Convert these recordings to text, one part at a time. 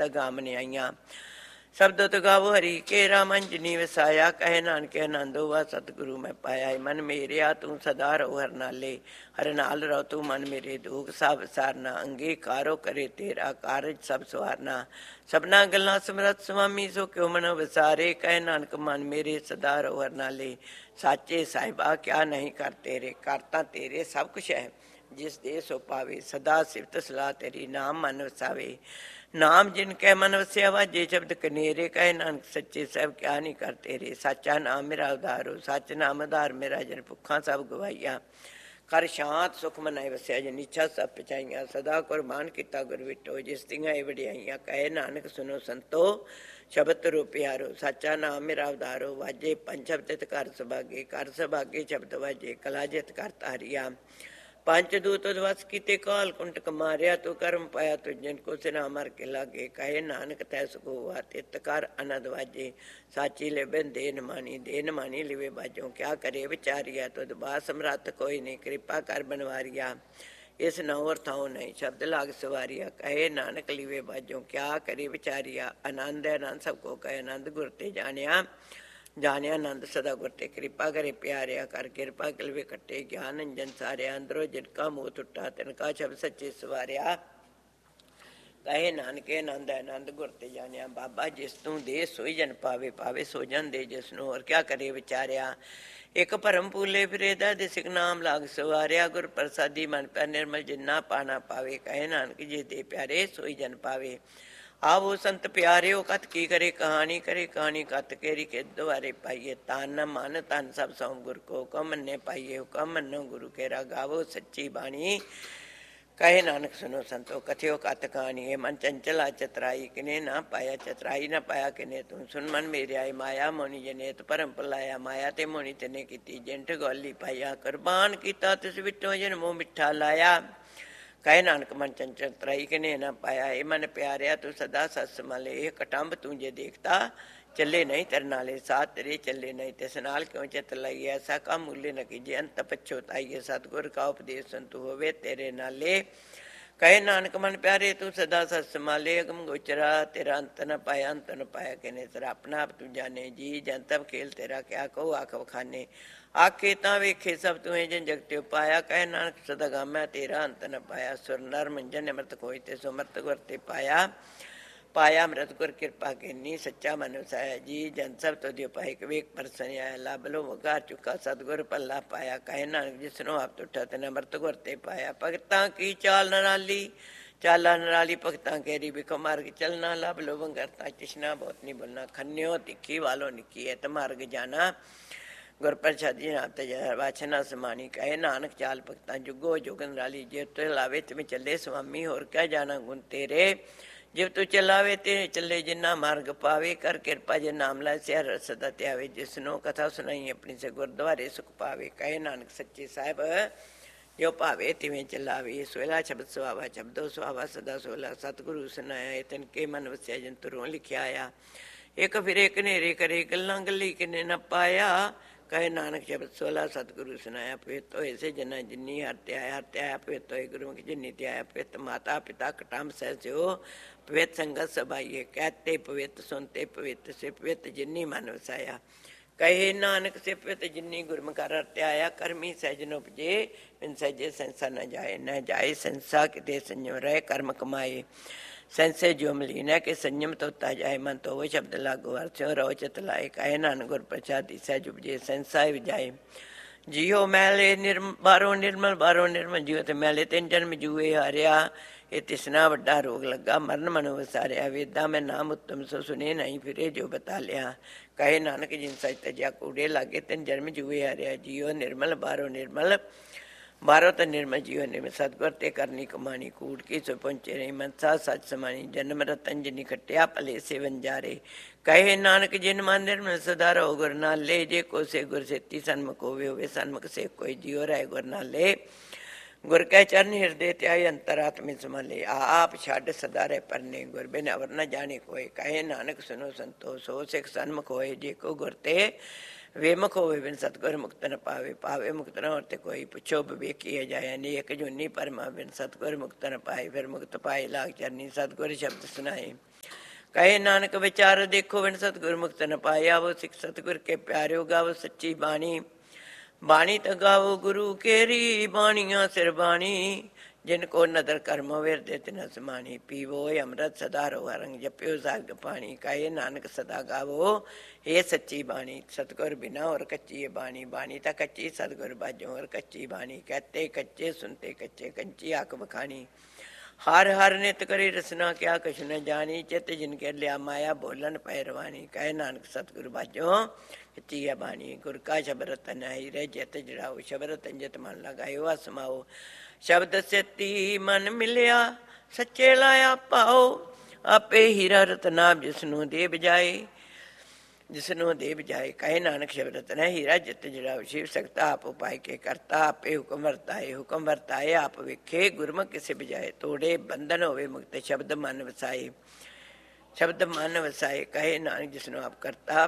शब्द गामने आईयां। शब्द तो गावो हरि केरा मन जिनी वसाया, कहे नानक आनंद हुआ सतगुरु मैं पाया। मन मेरे आ तू सदा रहो हर नाले, हर नाल रहो तू मन मेरे दुख सब सारना। अंगीकारो करे तेरा कारज सब सवारना, सबना गल्लां समरत स्वामी सो क्यों मन वसारे। कहे नानक मन मेरे सदा रहो हर नाले, साचे साहिबा क्या नहीं कर तेरे। करता तेरे सब कुछ है जिस दे सो पावे, सदा सिफत सलाह तेरी नाम मन वसावे। नाम जिन कै मन वस्या वाजे शब्द कनेरे, कहे नानक सच्चे सब क्या नहीं कर तेरे। साचा नाम मेरा उधारो, सच नाम उधार मेरा जन भुखा सब गवाइया। कर शांत सुख मनाए वस्या जन इच्छा सब पचाइया। सदा कुर्बान किता गुर विटो, जिस तिंगा वडियाइया। कहे नानक सुनो संतो शब्द रो प्यारो, साचा नाम मेरा उधारो। वाजे पंज शब्द कर सुभागे, कर सुभागे शब्द वाजे। कला जित कर तारिया, पंच दूत वस कीते काल कुंटक मारिया। तू कर्म पाया तुझन को सिना मर के लागे। कहे नानक तै सुखो हुआ तित कर अनद वाजे। साची लेबन देन मानी लिवे बाजो। क्या करे विचारिया तुद बा समरथ कोई नहीं, कृपा कर बनवारिया। इस नौर थाओ नहीं शब्द लाग सवारिया। कहे नानक लिवे बाजो क्या करे विचारिया। आनंद आनंद सबको कहे आनंद गुरते जानिया। जानिया आनंद सदा गुरते, कृपा करे प्यारिया। कर कृपा किलवे कट्टे, ज्ञान अंजन सारिया। अंदरों जिनका मुँह टुटा तिनका शब्द सच्चे सवारिया। कहे नानके आनंद आनंद गुरते जानिया। बाबा जिस तू दे सोई जन पावे, पावे सो जन दे जिसनों। और क्या करे विचारिया। एक भरम भूले फिरे दे सिख नाम लाग सवारिया। गुर प्रसादी मन पर निर्मल जिन्ना पाना पावे। कहे नानक जिस दे प्यारे सोई जन पावे। आवो संत प्यारे हो कत की करे कहानी, करे कहानी कत केरी के द्वारे पाइये। तन मन तन सब सौ गुर को, हुकम मन्ने पाइये हुकम मन्नो गुरु केरा। गावो सच्ची बाणी कहे नानक सुनो संतो, कथ्यो कत कहानी। है मन चंचला चतराई, किने ना पाया चतराई ना पाया किने। तुम सुन मन मेरे आई माया मोनी जनेत परम पलाया। माया ते मोनी तेने कीती जिंट गौली पाया। कुर्बान कीता तिस विटो जिन मुँह मिठा लाया। कहे नानक मन चंचल तराई किने ना पाया। ए मन प्यारिया तू सदा सस मले। ए कटम्ब तू जे देखता चले नहीं तेरे नाले। साथ तेरे चले नहीं तिस नाल क्यों चित लाई। ऐसा का मूल्य न कीजिए अंत पछोताइए। सतगुर का उपदेश संतु होवे तेरे नाले। कहे नानक मन प्यारे तू सदा सस माले। अगम गोचरा तेरा अंत न पाया, अंत न पाया किने। तेरा अपना आप तू जाने, जी जनतब खेल तेरा क्या कहो आख बखाने। आखे ता वेखे सब तुहे जिन जगत्यो पाया। कहे नानक सदा गामै तेरा अंत न पाया। सुर नर मंजन अमृत खोई ते सुमृत गुर ते पाया। पाया अमृत गुर कृपा केनी, सच्चा मन वसाया। जी जन सब तो दियो पाए विवेक परसन आया। लाभ लो मुगा चुका सतगुर पल्ला पाया। कहे नानक जिसनो आप तुठा तेन अमृत गुर ते पाया। भगतां की चाल नराली, चाला नराली भगतां केरी। बिखो मार्ग चलना लाभ लो बंगरता। तिष्णा बहुत नहीं बोलना, खन्यो तिखी वालो निकी है। मार्ग जाना गुर प्रसादी नाथ वाछना समानी। कहे नानक चाल भगतां जुगो जुगन राली। जे तु लावे तुम्हें चले स्वामी, होर क्या जाना गुण तेरे। जिव तू चलावे तेरे चले जिन्ना मार्ग पावे। कर कृपा जे नाम लाए सिर सदा त्यावे। जिसनो कथा सुनाई अपनी से गुरद्वारे सुख पावे। कहे नानक सच्चे साहिब जो भावे तिवें चलावे। सोला शब्द सुहावा शब्दो सुहावा सदा सोला। सतगुरु सुनाया तिनके मन वस्या जंतुरों लिखिया आया। एक फिरे कनेरे करे गल्लां गली किने न पाया। कहे नानक शब्द सोला सतगुरु सुनाया। पवित होए से जना जिन्नी हर त्याया। पवित होए गुरुमुख जिन्नी त्याया। पवित माता पिता कटम्ब सहस्यो। पवित संगत सभाइये। कहते पवित सुनते पवित से पवित जिन्नी मन वसाया। कहे नानक से पवित जिन्नी गुरमुख हर त्याया। कर्मी सहजन उपजे बिन सहजे संसा न जाए। न जाए संसा किते संयम रहे कर्म कमाए। संशय जो मलीन है कि संयम तो होता जाए। मन तो वो शब्द लागू अर्थ रो चित लाए। कहे नानक गुर प्रसादी सहज उपजे संसाय जाए। जियो मैले बारो निर्मल जियो ते मैले तीन जन्म जुए हारिया। ये तिसना वड्डा रोग लगा मरण मनो वसारिया। वेदा में नाम उत्तम सो सुने नहीं फिरे जो बता लिया। कहे नानक जिन सच तजिया कूड़े लागे तीन जन्म जुए हारिया। जियो निर्मल बारो निर्मल, बारो तो निर्मल जीवन निर्मल। सतगुर ते करनी कमानी, कूट की सो पहुंचे रही। मनसा सच समानी, जन्म रतन जिनी खटिया भले से वंजारे। कहे नानक जिन मन निर्मल सदा रहो गुर नाले। जे को से गुर सेती सन्मुख होवे, होवे सन्मुख से कोई जियो रहे गुर नाले। गुर कह चरण हृदय त्याई अंतरात्म संभाले। आप छाड सदा रह परने, गुर बिन अवर न जाने कोय। कहे नानक सुनो संतो सो सिख सन्मुख होए। जे को गुर ते वेमुख होवे बिन सतगुर मुक्त न पावे। पावे मुक्त न होते कोई, पुछो विवेक किए जाए। अनेक जुनी परमा बिन सतगुर मुक्त न पाए। फिर मुक्त पाए लाग चरनी, सतगुर शब्द सुनाए। कहे नानक विचार देखो बिन सतगुर मुक्त न पाया। वो सिख सतगुर के प्यारो गावो सच्ची बाणी। बाणी तो गावो गुरु केरी बाणिया सिर बाणी। जिनको नदर कर्म विरदे तिन समानी। पीवो अमृत सदा रो रंग जप्यो साग पानी। कहे नानक सदा गावो ये सच्ची बाणी। सतगुर बिना और कच्ची बाणी। बाणी ता कच्ची सतगुर बाजो और कच्ची बाणी। कहते कच्चे सुनते कच्चे कंची आंख बखानी। हर हर नित करी रसना क्या कछ न जानी। चित जिनके लिया माया बोलन पैरवानी। कहे नानक सतगुर बाजो कच्ची बाणी। गुर का शब्द तन हीरे जित जड़ाओ। शब्द तन जित मन लगायो आसमाओ। शब्द सेती मन मिलिया सच्चे लाया पाओ। आपे हीरा रतनाब जिसनु दे बजाए। जिसनु दे बजाए। कहे नानक शब्द रतन हीरा जित जड़ाओ। शिव सकता आप उपाय के करता। आपे हुक्म वर्ताए। हुक्म वर्ताए आप विखे। गुरमुख किसे बजाए। तोड़े बंधन होवे मुक्त। शब्द मन वसाए। शब्द मन वसाए। कहे नानक जिसनु आप करता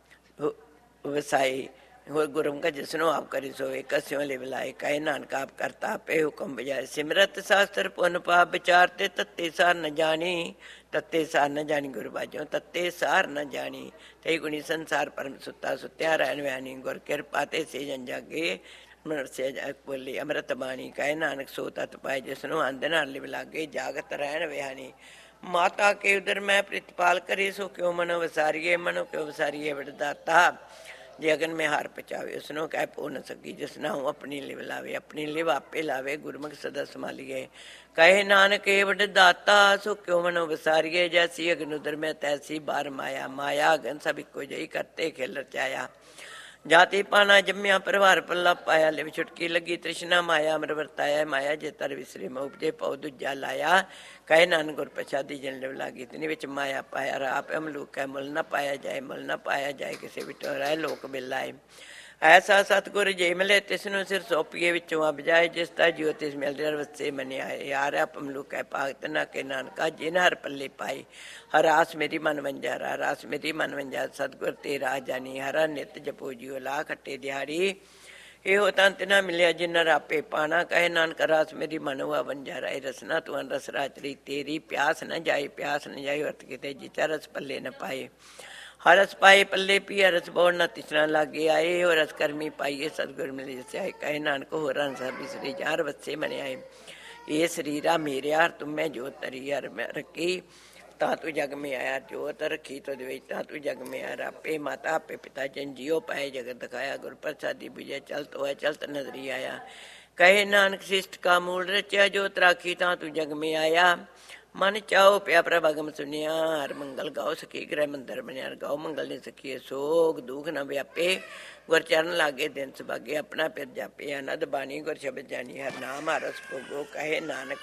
वसाए। गुरु का जिसनो आप करी सोए कस्यों ले बुलाए। कहे नानक आप करता पे हुक्म बजाए। सिमरत शास्त्र पुन पाप विचारते तत्ते सार न जानी। तत्ते सार न जानी गुरु बाजो तत्ते सार न जानी। ते गुणी संसार परम सुता सुत्या रहन व्यानी। गुर कृपा ते से जन जागे मनुष्य जग बोली अमृत बाणी। कहे नानक सो तत् पाए जिसनो अंध नाल लागे जागत रहन व्यानी। माता के उदर मैं प्रतिपाल करे सो क्यों मनो वसारिये। मनो क्यों वसारिये वरदाता। जे अगन में हार पचावे उसनो कह पो न सकी। जिसना हूँ अपनी लिव लावे अपनी लिव आपे लावे। गुरमुख सदा संभालिए। कहे नानक वड दाता सो क्यों मनो वसारिये। जैसी अगन उदर में तैसी बार माया। माया अगन सब इको जही करते खेल रचाया। जाति पाना जम्या परिवार पल्ला पाया। लिव छुटकी लगी तृष्णा माया अमर वर्ताया। माया जे तर विसरे मोह उपजे पौ दूजा लाया। कहे नानक गुर प्रसादी जन लिव लागी। तिनी विच माया पाया आप अमलूक है। मुल न पाया जाए मुल न पाया जाए। किसे बिटोरा लोक बिलाए। ऐसा सतगुर जे मिले तिसनु सिर सौंपिए। विचों अब जाए जिसता जियो तिस मिल डर वसे मने आए। यार आप अमलूक है पागत न के नानका जिन हर पल्ले पाए। हर आस मेरी मन वंजारा हर आस मेरी मन वंजार। सतगुर तेरा जानी हरा नित जपो जियो ला खट्टे दिहाड़ी। ਇਹੋ ਤਾਂ ਤਿਨਾ ਮਿਲਿਆ ਜਿਨ੍ਹਾਂ ਰਾਪੇ ਪਾਣਾ। ਕਹੇ ਨਾਨਕ ਰਸ ਮੇਰੀ ਮਨ ਹੁਆ ਵੰਜਾਰਾ। ਇਹ ਰਸਨਾ ਤੂੰ ਰਸ ਰਾਚਰੀ ਤੇਰੀ। ਪਿਆਸ न जाए प्यास न जाए अर्थ किते जिचा रस पल्ले न पाए। हर रस पाए पल्ले पिया रस बोर न तिसना लागे आए। हो रस कर्मी पाइए सतगुर मिले जैसे आए। कहे नानक हो रन सब बिसरे जार वसे मने आए। ये शरीरा मेरे यार तुम मैं जो तरी यार मैं रखी। ता तू जग में आया जोत रखी तो ता तू जग में आया। आपे माता आपे पिता जन जियो पाए जगत दिखाया। गुर प्रसादी बुझे चल तो है चलत नजरी आया। कहे नानक शिष्ट का मूल रचा जोत राखी ता तू जग में आया। मन चाओ प्या प्रभगम सुनिया। हर मंगल गाओ सखी गृह मंदिर बनिया। गाओ मंगल ने सखिए सोग दुख न व्यापे। गुर चरण लागे दिन सुभागे अपना फिर जापे। अनद बानी गुर शब्द जानी हर नाम हरस भोगो। कहे नानक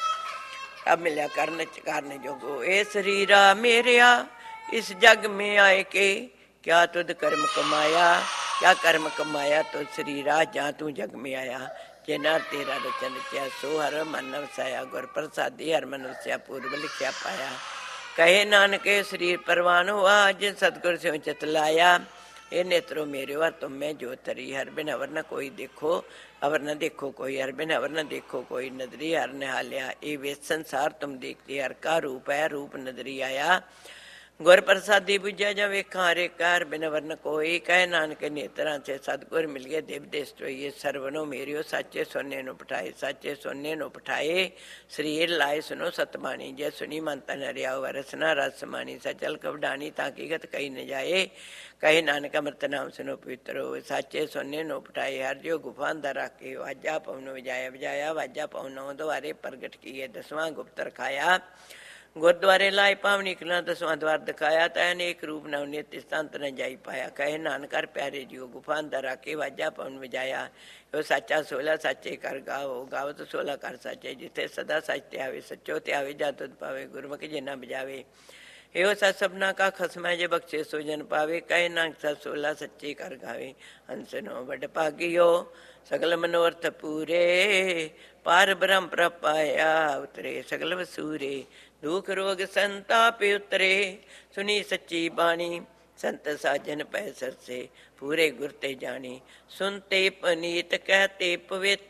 अब मिलिया करन कारण जोगो। ए शरीरा मेरिया इस जग में आए के क्या तुद कर्म कमाया। क्या कर्म कमाया तो शरीरा जा तू जग में आया। जिना तेरा रचन रचा सो हर मन वसाया। गुर प्रसादी हर मन वसया पूर्व लिखया पाया। कहे नानक शरीर परवान हुआ जिन सतगुर से चित लाया। ये नेत्रो मेरे वर तुम में जो तरी। हर बिन अवर न कोई देखो अवर न देखो कोई। हर बिन अवर न देखो कोई नदरी हर निहालिया। ये वे संसार तुम देखते हर का रूप है रूप नदरी आया। गुर प्रसादी बुझा जा वेखा हरे कार बिन वर्ण कोई। कहे नानक नेत्रा से सतगुर मिल गए देव देश तो ये सर्वनो मेरियो। साचे सोने नो पठाए साचे सोने नो पठाए। शरीर लाए सुनो सतमानी। जय सुनी मन तन हरिया रसना रस समानी। सचल कवडानी ताकि गत कही न जाए। कहे नानक अमृत नाम सुनो पवित्र हो। साचे सोने नो पठाए हर जो गुफा अंदर राखे। वाजा पवनो बजाया बजाया वाजा पवनो द्वारे प्रगट किए। दसवां गुप्त रखाया। गुरुद्वारे लाए पावनी कला दसवां द्वार दिखाया। तैन एक रूप नवनित संत न जाई पाया। कहे नानकर प्यारे जियो गुफा अंदर आके वाजा पवन बजाया। यो साचा सोला साचे कर गाओ गाओ तो सोला कर साचे। जिथे सदा सच ते आवे सचो ते आवे जा तुद पावे। गुरमुख जिना बजावे यो सच सबना का खसमा जे बख्शे सो जन पावे। कहे नानक सच सोला सच्चे कर गावे। हंसनो बड़ भागियो सगल मनोरथ पूरे। पार ब्रह्म प्रपाया उतरे सगल वसूरे। दुख रोग संतापे उतरे सुनी सच्ची बाणी। संत साजन पै सरसे पूरे गुर ते जानी। सुनते पनीत कहते पवित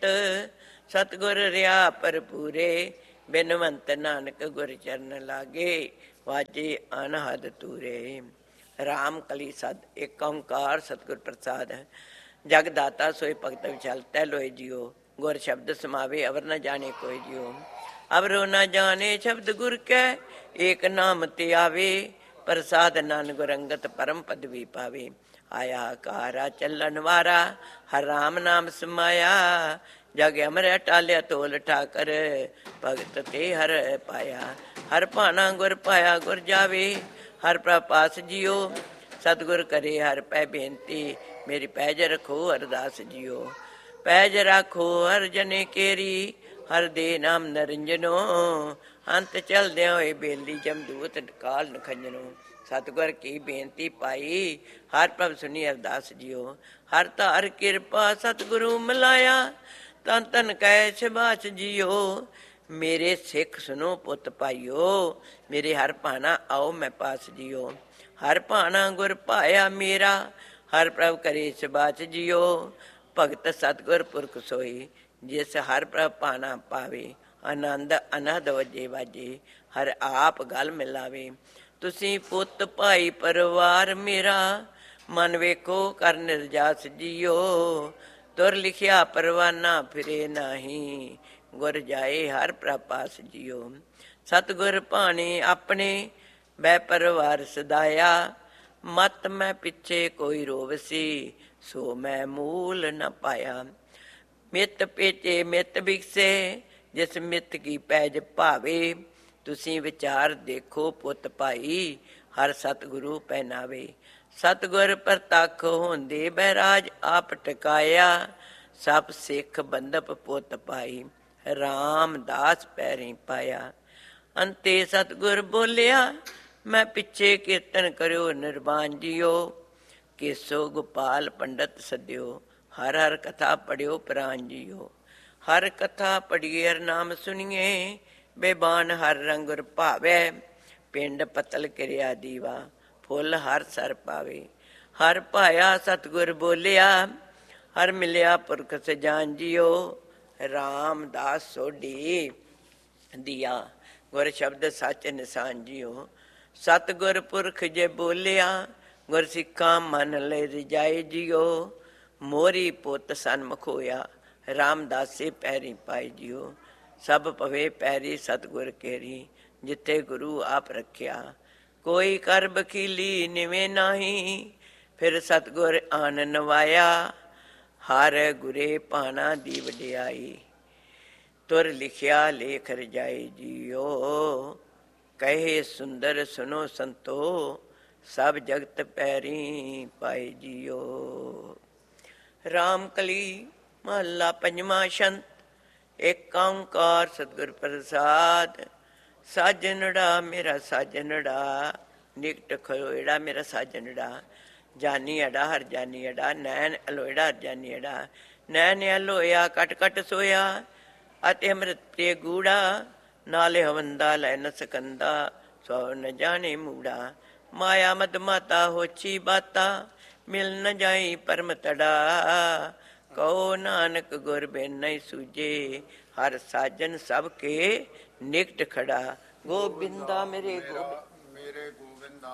सतगुर रिया पर पूरे। बिनवंत नानक गुर चरण लागे वाजे अनहद तूरे। राम कली सद एक ओंकार सतगुर प्रसाद है। जगदाता सोई भगत विचाल तै लोए जियो। गुर शब्द समावे अवर न जाने कोई जियो। अवरो न जाने शब्द गुर कै एक नाम ते आवे। प्रसाद नान गुरंगत परम पदवी पावे। आया कारा चलन वारा हर राम नाम समाया। जग अमर टालिया तोल ठाकर भगत ते हर पाया। हर भाना गुर पाया गुर जावे हर प्रपास जियो। सतगुर करे हर पै बेनती मेरी पैज रखो अरदास जियो। पैज राखो हर जने केरी हर दे नाम नरंजनो। अंत चलदे होए बेली जमदूत काल नखंजनो। सतगुर की बेनती पाई हर प्रभ सुनी अरदास जियो। हर तार कृपा सतगुरु मिलाया तन तन कै शबास जियो। मेरे सिख सुनो पुत पाइयो मेरे हर भाना आओ मैं पास जियो। हर भाना गुर पाया मेरा हर प्रभ करे शबास जियो। भगत सतगुर पुरख सोई जिस हर प्रभ भाना पावे। आनंद अनहद वजे वाजे हर आप गल मिलावे। तुसी पुत भाई परिवार मेरा मन वेखो कर निर्जास जियो। तुर लिखिया परवाना फिरे नाही गुर जाए हर प्रपास जियो। सतगुर भाने अपने बै परिवार सदाया। मत मैं पिछे कोई रोवसी सो मैं मूल न पाया। मित पेचे मित बिकसे जिस मित की पैज भावे। तुसी विचार देखो पुत भाई हर सतगुरु पहनावे। सतगुर प्रतख होंदे बहराज आप टकाया। सब सिख बंदप पुत पाई रामदास पैरी पाया। अंते सतगुर बोलिया मैं पिछे कीर्तन करो निर्वाण जियो। केसो गोपाल पंडित सद्यो हर हर कथा पढ़ियो प्राण जियो। हर कथा पढ़िए हर नाम सुनिए बेबान हर रंग भावे। पिंड पतल किरिया दीवा फुल हर सर पावे। हर पाया सतगुर बोलिया हर मिलिया पुरख सजान जियो। रामदास सोढ़ी दिया गुर शब्द सच निशान जियो। सतगुर पुरख जे बोलिया गुर सिखा मन ले रिजाए जियो। मोरी पुत सन्मुख होया रामदासे पैरी पाए जियो। सब पवे पैरी सतगुर केरी जिथे गुरु आप रखिया। कोई कर बखीली निवे नाही फिर सतगुर आन नवाया। हर गुरे पाना दी वडियाई तुर लिखिया लेख रजाई जियो। कहे सुंदर सुनो संतो सब जगत पैरी पाए जियो। राम कली महला पंजवा शंत एक ओंकार सतगुर प्रसाद। साजनड़ा मेरा साजनड़ा निकट खलोड़ा मेरा साजनड़ा। जानी अड़ा हर जानी अड़ा नैन अलोड़ा हर जानी अड़ा। नैन अलोया कट कट सोया अते अमृत प्रिय गूड़ा। नाले हवंदा लै न सकंदा सौ न जाने मूड़ा। माया मद माता होची बाता मिल न जाई परम तड़ा। कहो नानक गुर बिन नहीं सूझे हर साजन सब के निकट खड़ा। गोबिंदा मेरे गोविंदा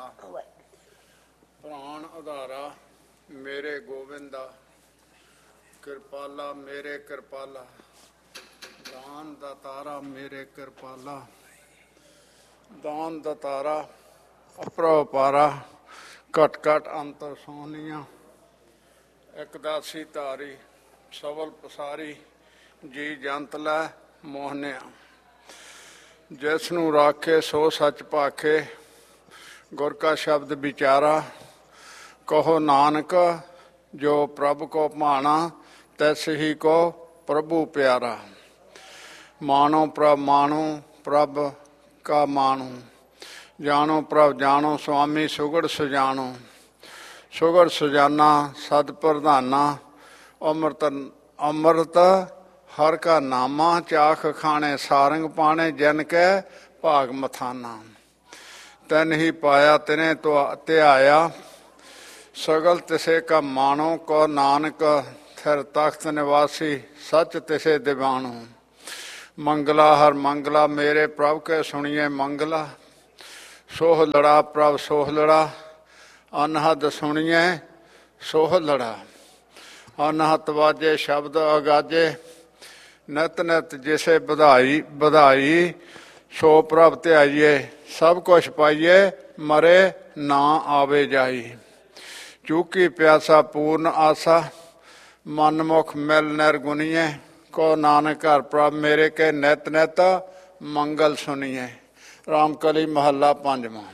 प्राण आधारा मेरे गोविंदा। कृपाला मेरे कृपाला दान दातारा मेरे कृपाला। दान दातारा अपरपारा घट घट अंतर सोनिया। एक दासी धारी सवल पसारी जी जंत लै मोहनिया। जिसनू राखे सो सच भाखे गुर का शब्द विचारा। कहो नानक जो प्रभु को भाना तैस ही को प्रभु प्यारा। मानो प्रभ का मानो। जानो प्रभ जानो स्वामी सुगड़ सुजानो। सुगड़ सुजाना सद प्रधाना। अमृत हर का नामा। चाख खाने सारंग पाने जन के भाग मथाना। तन ही पाया तिने तो त्याया। सगल तिसे का मानो को नानक थिर तख्त निवासी सच तिसे दीवानो। मंगला हर मंगला मेरे प्रभु के सुनिए मंगला। ਸੋਹ ਲੜਾ ਪ੍ਰਭ ਸੋਹ ਲੜਾ, ਅਨਹਦ ਸੁਣੀਐ ਸੋਹ ਲੜਾ। ਅਨਹਤ ਵਾਜੇ ਸ਼ਬਦ ਅਗਾਜੇ, ਨਿਤ ਨਿਤ ਜਿਸੇ ਵਧਾਈ ਵਧਾਈ। ਸੋ ਪ੍ਰਭ ਧਿਆਈਏ ਸਭ ਕੁਛ ਪਾਈਏ, ਮਰੇ ਨਾ ਆਵੇ ਜਾਈ। ਚੂਕੀ ਪਿਆਸਾ ਪੂਰਨ ਆਸਾ, ਮਨਮੁਖ ਮਿਲ ਨਿਰਗੁਣੀਐ। ਕੋ ਨਾਨਕ ਘਰ ਪ੍ਰਭ ਮੇਰੇ ਕੇ, ਨਿਤ ਨਿਤ ਮੰਗਲ ਸੁਣੀਐ। ਰਾਮਕਲੀ ਮਹੱਲਾ ਪੰਜਵਾਂ।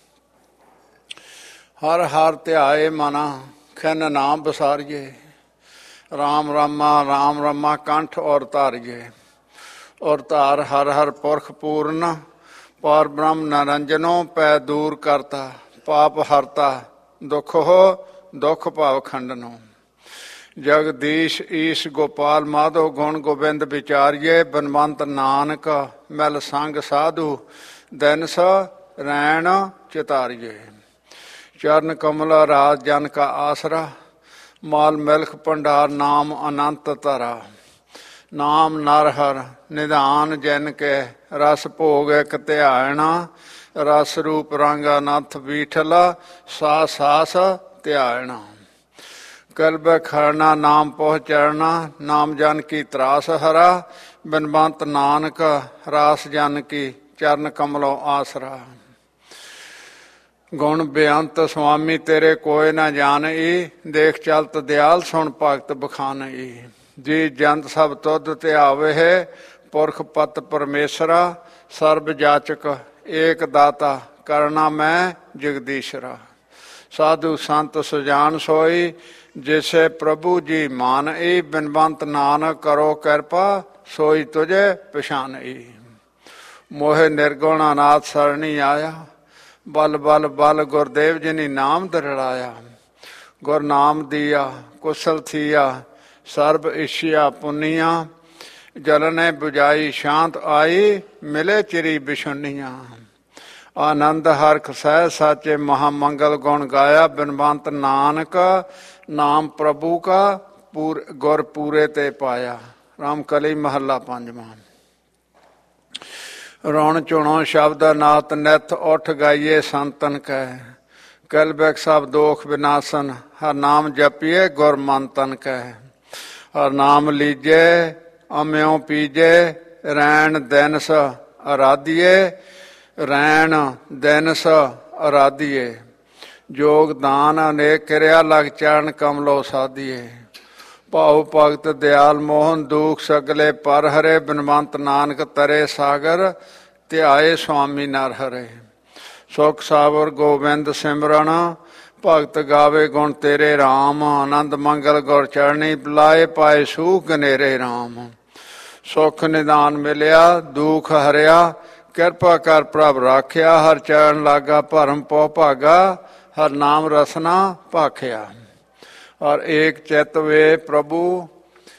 ਹਰ ਹਰ ਧਿਆਏ ਮਨਾ, ਖਿਨ ਨਾਮ ਬਸਾਰੀਏ। ਰਾਮ ਰਾਮਾ ਕੰਠ ਔਰ ਧਾਰੀਏ। ਔਰ ਧਾਰ ਹਰ ਹਰ ਪੁਰਖ ਪੂਰਨ, ਪਾਰ ਬ੍ਰਹਮ ਨਰੰਜਨੋ ਪੈ ਦੂਰ ਕਰਤਾ। ਪਾਪ ਹਰਤਾ ਦੁਖ ਹੋ, ਦੁਖ ਭਾਵ ਖੰਡਨੋ। ਜਗਦੀਸ਼ ਈਸ਼ ਗੋਪਾਲ ਮਾਧੋ, ਗੁਣ ਗੋਬਿੰਦ ਵਿਚਾਰੀਏ। ਬਨਵੰਤ ਨਾਨਕ ਮਿਲ ਸੰਗ ਸਾਧੂ, ਦਿਨਸ ਰੈਣ ਚਿਤਾਰੀਏ। ਚਰਨ ਕਮਲ ਰਾਜ ਜਨ ਕਾ ਆਸਰਾ, ਮਾਲ ਮਿਲਖ ਭੰਡਾਰ ਨਾਮ ਅਨੰਤ ਧਰਾ। ਨਾਮ ਨਰ ਹਰ ਨਿਧਾਨ ਜਿਨ ਕੇ, ਰਸ ਭੋਗ ਇਕ ਧਿਆਇਣਾ। ਰਸ ਰੂਪ ਰੰਗ ਅਨੰਤ ਬੀਠਲਾ, ਸਾਸ ਸਾਸ ਧਿਆਇਣਾ। ਕਲਬ ਖੜਨਾ ਨਾਮ ਪਹੁੰਚਰਨਾ, ਨਾਮ ਜਨ ਕੀ ਤਰਾਸ ਹਰਾ। ਬਿਨਵੰਤ ਨਾਨਕ ਰਾਸ ਜਨ ਕੀ, ਚਰਨ ਕਮਲੋਂ ਆਸਰਾ। ਗੁਣ ਬੇਅੰਤ ਸੁਆਮੀ ਤੇਰੇ ਕੋਇ ਨਾ ਜਾਣਈ, ਦੇਖ ਚਲਤ ਦਿਆਲ ਸੁਣ ਭਗਤ ਬਖਾਨਈ। ਜੀ ਜੰਤ ਸਭ ਤੁਧ ਧਿਆਵੇ ਹੈ, ਪੁਰਖ ਪਤ ਪਰਮੇਸ਼ਰਾ। ਸਰਬ ਜਾਚਕ ਏਕ ਦਾਤਾ, ਕਰਨਾ ਮੈਂ ਜਗਦੀਸ਼ਰਾ। ਸਾਧੂ ਸੰਤ ਸੁਜਾਨ ਸੋਈ, ਜਿਸੇ ਪ੍ਰਭੂ ਜੀ ਮਾਨਈ। ਬਿਨਵੰਤ ਨਾਨਕ ਕਰੋ ਕਿਰਪਾ, ਸੋਈ ਤੁਝੇ ਪਛਾਨਈ। ਮੋਹਿ ਨਿਰਗੁਣ ਅਨਾਥ ਸਰਣੀ ਆਇਆ, ਬਲ ਬਲ ਬਲ ਗੁਰਦੇਵ ਜਿਨੀ ਨਾਮ ਦਰੜਾਇਆ। ਗੁਰ ਨਾਮ ਦੀਆ ਕੁਸਲ ਥੀਆ, ਸਰਬ ਇਸ਼ਿਆ ਪੁੰਨੀਆਂ। ਜਲਨੇ ਬੁਝਾਈ ਸ਼ਾਂਤ ਆਈ, ਮਿਲੇ ਚਿਰੀ ਬਿਸ਼ੁੰਨੀਆਂ। ਆਨੰਦ ਹਰਖ ਸਹਿ ਸਾਚੇ ਮਹਾਮੰਗਲ ਗੁਣ ਗਾਇਆ। ਬਿਨਵੰਤ ਨਾਨਕ ਨਾਮ ਪ੍ਰਭੂ ਕਾ, ਗੁਰ ਪੂਰੇ ਤੇ ਪਾਇਆ। ਰਾਮਕਲੀ ਮਹੱਲਾ ਪੰਜਵਾਂ। ਰੌਣ ਚੁਣੋ ਸ਼ਬਦ ਨਾਤ, ਨਿਤ ਉੱਠ ਗਾਈਏ ਸੰਤਨ ਕੈ। ਕਲ ਬਿਕ ਸਭ ਦੋਖ ਵਿਨਾਸਨ, ਹਰ ਨਾਮ ਜਪੀਏ ਗੁਰ ਮਨ ਤਨ ਕੈ। ਹਰ ਨਾਮ ਲੀਜੇ ਅਮਿਓ ਪੀਜੇ, ਰੈਣ ਦਿਨਸ ਅਰਾਧੀਏ। ਰੈਣ ਦਿਨਸ ਅਰਾਧੀਏ। ਯੋਗਦਾਨ ਅਨੇਕ ਕਿਰਿਆ, ਲਗ ਚਰਨ ਕਮਲੋ ਸਾਧੀਏ। ਭਾਉ ਭਗਤ ਦਿਆਲ ਮੋਹਨ, ਦੁਖ ਸਗਲੇ ਪਰ ਹਰੇ। ਬਿਨਵੰਤ ਨਾਨਕ ਤਰੇ ਸਾਗਰ, ਧਿਆਏ ਸੁਆਮੀ ਨਰ ਹਰੇ। ਸੁਖ ਸਾਵਰ ਗੋਬਿੰਦ ਸਿਮਰਨ, ਭਗਤ ਗਾਵੇ ਗੁਣ ਤੇਰੇ ਰਾਮ। ਆਨੰਦ ਮੰਗਲ ਗੁਰ ਚਰਣੀ, ਲਾਏ ਪਾਏ ਸੂਖ ਗਨੇਰੇ ਰਾਮ। ਸੁਖ ਨਿਦਾਨ ਮਿਲਿਆ, ਦੁਖ ਹਰਿਆ। ਕਿਰਪਾ ਕਰ ਪ੍ਰਭ ਰਾਖਿਆ, ਹਰ ਚਰਨ ਲਾਗਾ ਭਰਮ ਪਉ ਭਾਗਾ। ਹਰ ਨਾਮ ਰਸਨਾ ਭਾਖਿਆ। ਔਰ ਏਕ ਚਿਤ ਵੇ ਪ੍ਰਭੂ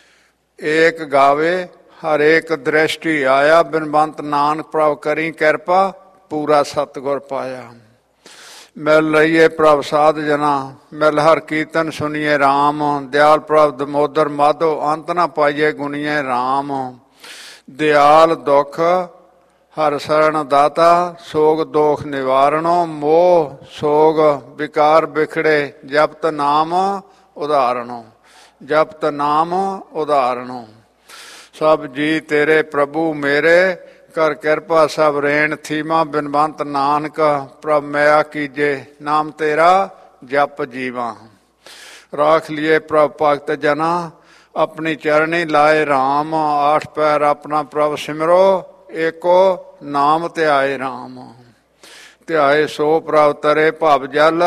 ਏਕ ਗਾਵੇ, ਹਰ ਏਕ ਦ੍ਰਿਸ਼ਟੀ ਆਇਆ। ਬਿਨਵੰਤ ਨਾਨਕ ਪ੍ਰਭ ਕਰੀ ਕਿਰਪਾ, ਪੂਰਾ ਸਤਿਗੁਰ ਪਾਇਆ। ਮਿਲ ਰਹੀਏ ਪ੍ਰਭ ਸਾਧ ਜਨਾ, ਮਿਲ ਹਰ ਕੀਰਤਨ ਸੁਣੀਏ ਰਾਮ। ਦਿਆਲ ਪ੍ਰਭ ਦਮੋਦਰ ਮਾਧੋ, ਅੰਤ ਨਾ ਪਾਈਏ ਗੁਣੀਏ ਰਾਮ। ਦਿਆਲ ਦੁਖ ਹਰ ਸਰਣ ਦਾਤਾ, ਸੋਗ ਦੋਖ ਨਿਵਾਰਣੋ। ਮੋਹ ਸੋਗ ਵਿਕਾਰ ਬਿਖੜੇ, ਜਪਤ ਨਾਮ ਉਦਾਹਰਣੋ। ਜਪਤ ਨਾਮ ਉਦਾਹਰਣੋ। ਸਭ ਜੀ ਤੇਰੇ ਪ੍ਰਭੂ ਮੇਰੇ, ਕਰ ਕਿਰਪਾ ਸਭ ਰੇਣ ਥੀਮਾ। ਬਿਨਵੰਤ ਨਾਨਕ ਪ੍ਰਭ ਮਿਆ ਕੀਜੇ, ਨਾਮ ਤੇਰਾ ਜਪ ਜੀਵਾ। ਰਾਖ ਲਿਏ ਪ੍ਰਭ ਭਗਤ ਜਨਾ, ਆਪਣੀ ਚਰਣੀ ਲਾਏ ਰਾਮ। ਆਠ ਪੈਰ ਆਪਣਾ ਪ੍ਰਭ ਸਿਮਰੋ, ਏਕੋ ਨਾਮ ਧਿਆਏ ਰਾਮ। ਧਿਆਏ ਸੋ ਪ੍ਰਭ ਤਰੇ ਭਵ ਜਲ,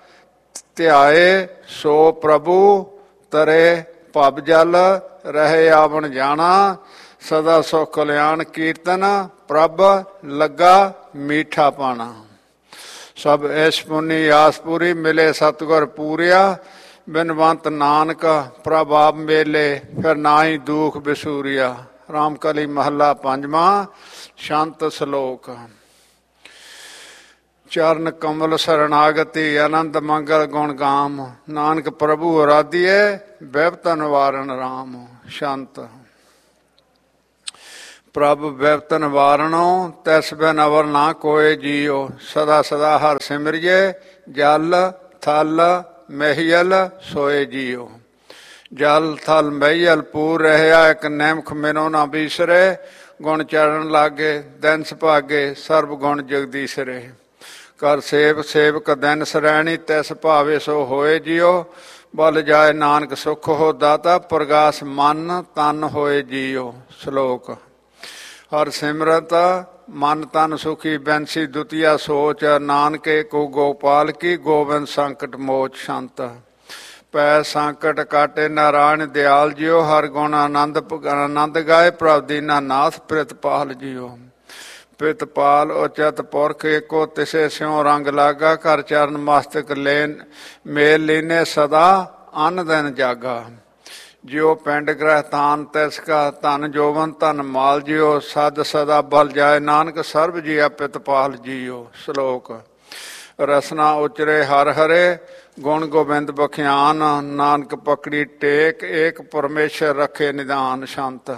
ਧਿਆਏ ਸੋ ਪ੍ਰਭੂ ਤਰੇ ਭਵ ਜਲ। ਰਹੇ ਆਵਣ ਜਾਣਾ, ਸਦਾ ਸੁਖ ਕਲਿਆਣ ਕੀਰਤਨ। ਪ੍ਰਭ ਲੱਗਾ ਮੀਠਾ ਪਾਣਾ। ਸਭ ਐਸ ਪੁੰਨੀ ਆਸ ਪੂਰੀ, ਮਿਲੇ ਸਤਿਗੁਰ ਪੂਰਿਆ। ਬਿਨਵੰਤ ਨਾਨਕ ਪ੍ਰਭ ਆਪ ਮੇਲੇ, ਫਿਰ ਨਾ ਹੀ ਦੁਖ ਬਿਸੂਰਿਆ। ਰਾਮਕਲੀ ਮਹੱਲਾ ਪੰਜਵਾਂ। ਸ਼ਾਂਤ ਸਲੋਕ। ਚਰਨ ਕਮਲ ਸਰਣਾਗਤੀ, ਆਨੰਦ ਮੰਗਲ ਗੁਣ ਗਾਮ। ਨਾਨਕ ਪ੍ਰਭੂ ਅਰਾਧੀਏ, ਬਿਪਤ ਨਿਵਾਰਨ ਰਾਮ। ਸ਼ਾਂਤ। ਪ੍ਰਭ ਬਿਪਤ ਨਿਵਾਰਣੋ ਤਿਸ ਬਿਨ ਅਵਰ ਨਾ ਕੋਇ ਜੀਓ। ਸਦਾ ਸਦਾ ਹਰ ਸਿਮਰਿਏ ਜਲ ਥਲ ਮਹੀਲ ਸੋਏ ਜੀਓ। ਜਲ ਥਲ ਮਹੀਲ ਪੂਰ ਰਹਿਆ ਇਕ ਨਿਮਖ ਮਿਨੋ ਨਾ ਬੀਸਰੇ। ਗੁਣ ਚਰਨ ਲਾਗੇ ਦਿਨ ਸੁਭਾਗੇ ਸਰਬ ਗੁਣ ਜਗਦੀਸ਼ਰੇ। ਕਰ ਸੇਵ ਸੇਵਕ ਦਿਨ ਸਰੈਣੀ ਤਿਸ ਭਾਵੇ ਸੋ ਹੋਏ ਜੀਓ। ਬਲ ਜਾਏ ਨਾਨਕ ਸੁਖ ਹੋ ਦਾਤਾ ਪ੍ਰਗਾਸ ਮਨ ਤਨ ਹੋਏ ਜੀਓ। ਸ਼ਲੋਕ। ਹਰ ਸਿਮਰਤ ਮਨ ਤਨ ਸੁਖੀ ਬੈਂਸੀ ਦੁਤੀਆ ਸੋਚ। ਨਾਨਕੇ ਕੋ ਗੋਪਾਲ ਕੀ ਗੋਬਿੰਦ ਸੰਕਟ ਮੋਚ ਸ਼ੰਤ। ਪੈ ਸੰਕਟ ਕਾਟੇ ਨਾਰਾਇਣ ਦਿਆਲ ਜੀਓ। ਹਰ ਗੁਣ ਆਨੰਦ ਗਾਏ ਪ੍ਰਭ ਦੀਨਾ ਨਾਥ ਪ੍ਰਿਤਪਾਲ ਜੀਓ। ਪ੍ਰਿਤਪਾਲ ਉਚਤ ਪੁਰਖ ਏਕੋ ਤਿਸੇ ਸਿਉ ਰੰਗ ਲਾਗਾ। ਘਰ ਚਰਨ ਮਸਤਕ ਮੇਲ ਲੀਨੇ ਸਦਾ ਅੰਨ ਦਿਨ ਜਾਗਾ। ਜਿਉ ਪਿੰਡ ਗ੍ਰਹਿ ਤਾਨ ਤਿਸ ਕਾ ਧਨ ਜੋਵਨ ਧਨ ਮਾਲ ਜੀਓ। ਸਦ ਸਦਾ ਬਲ ਜਾਏ ਨਾਨਕ ਸਰਬ ਜੀਆ ਪ੍ਰਿਤਪਾਲ ਜੀਓ। ਸ਼ਲੋਕ। ਰਸਨਾ ਉਚਰੇ ਹਰ ਹਰੇ ਗੁਣ ਗੋਬਿੰਦ ਬਖਿਆਨ। ਨਾਨਕ ਪਕੜੀ ਟੇਕ ਏਕ ਪਰਮੇਸ਼ਰ ਰੱਖੇ ਨਿਦਾਨ ਸ਼ੰਤ।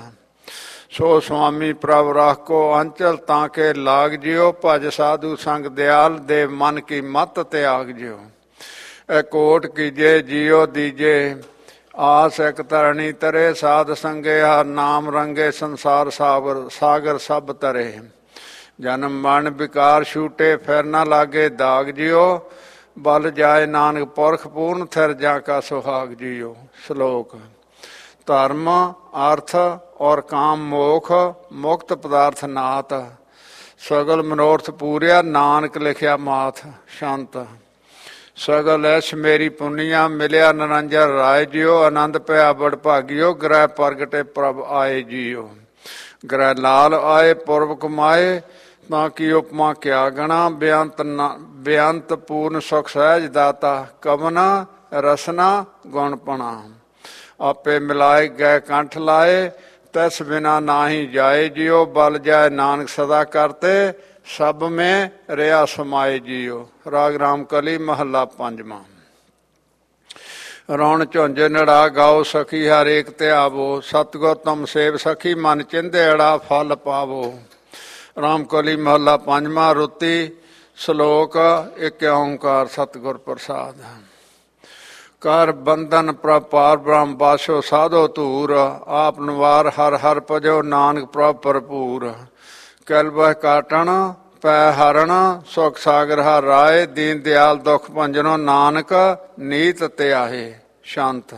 ਸੋ ਸੁਆਮੀ ਪ੍ਰਭ ਰਾਖੋ ਅੰਚਲ ਤਾਂ ਕੇ ਲਾਗ ਜਿਓ। ਭਜ ਸਾਧੂ ਸੰਗ ਦਿਆਲ ਦੇ ਮਨ ਕੀ ਮਤ ਤਿਆਗ ਜਿਓ। ਇਹ ਕੋਟ ਕੀਜੇ ਜੀਓ ਦੀਜੇ ਆਸ ਇਕ ਧਰਣੀ ਤਰੇ। ਸਾਧ ਸੰਗੇ ਹਰ ਨਾਮ ਰੰਗੇ ਸੰਸਾਰ ਸਾਗਰ ਸਭ ਤਰੇ। ਜਨਮ ਮਰਨ ਵਿਕਾਰ ਛੂਟੇ ਫਿਰ ਨਾ ਲਾਗੇ ਦਾਗ ਜਿਓ। ਬਲ ਜਾਏ ਨਾਨਕ ਪੁਰਖ ਪੂਰਨ ਥਿਰ ਜਾ ਕਾ ਸੁਹਾਗ ਜਿਓ। ਸ਼ਲੋਕ। ਧਰਮ ਅਰਥ ਔਰ ਕਾਮ ਮੋਖ ਮੁਕਤ ਪਦਾਰਥ ਨਾਥ। ਸਗਲ ਮਨੋਰਥ ਪੂਰਿਆ ਨਾਨਕ ਲਿਖਿਆ ਮਾਥ ਸ਼ੰਤ। ਸਗਲ ਐਸ਼ ਮੇਰੀ ਪੁੰਨੀਆ ਮਿਲਿਆ ਨਿਰੰਜਨ ਰਾਏ ਜੀਓ। ਆਨੰਦ ਪਿਆ ਬੜ ਭਾਗਿਓ ਗ੍ਰਹਿ ਪ੍ਰਗਟੇ ਪ੍ਰਭ ਆਏ ਜੀਓ। ਗ੍ਰਹਿ ਲਾਲ ਆਏ ਪੁਰਬ ਕਮਾਏ ਤਾਂ ਕੀ ਉਪਮਾ ਕਿਆ ਗਣਾ। ਬੇਅੰਤ ਪੂਰਨ ਸੁਖ ਸਹਿਜ ਦਾਤਾ ਕਵਨ ਰਸਨਾ ਗੁਣ ਪਣਾ। ਆਪੇ ਮਿਲਾਏ ਗਏ ਕੰਠ ਲਾਏ ਤਿਸ ਬਿਨਾ ਨਾਹੀ ਜਾਏ ਜੀਓ। ਬਲ ਜਾਏ ਨਾਨਕ ਸਦਾ ਕਰਤੇ ਸਭ ਮੈਂ ਰਿਆ ਸਮਾਏ ਜੀਓ। ਰਾਗ ਰਾਮ ਕਲੀ ਮਹੱਲਾ ਪੰਜਵਾਂ। ਰੌਣ ਝੁੰਝ ਨੜਾ ਗਾਓ ਸਖੀ ਹਰ ਏਕ ਧਿਆਵੋ। ਸਤਿਗੁਰ ਤੁਮ ਸੇਵ ਸਖੀ ਮਨ ਚਿੰਧੇੜਾ ਫਲ ਪਾਵੋ। ਰਾਮ ਕਲੀ ਮਹੱਲਾ ਪੰਜਵਾਂ। ਰੁੱਤੀ। ਸ਼ਲੋਕ। ਇੱਕ ਓਂਕਾਰ ਸਤਿਗੁਰ ਪ੍ਰਸਾਦ। ਕਰ ਬੰਧਨ ਪ੍ਰਭ ਪਾਰ ਬ੍ਰਹਮ ਬਾਸ਼ੋ ਸਾਧੋ ਧੂਰ। ਆਪ ਨਿਵਾਰ ਹਰ ਹਰ ਭਜੋ ਨਾਨਕ ਪ੍ਰਭ ਭਰਪੂਰ। ਕਲ ਬਹਿ ਕਾਟਣ ਪੈ ਹਰਣ ਸੁਖ ਸਾਗਰ ਹਰ ਰਾਏ। ਦੀਨ ਦਿਆਲ ਦੁਖ ਭੰਜਨੋ ਨਾਨਕ ਨੀਤ ਧਿਆਏ ਸ਼ੰਤ।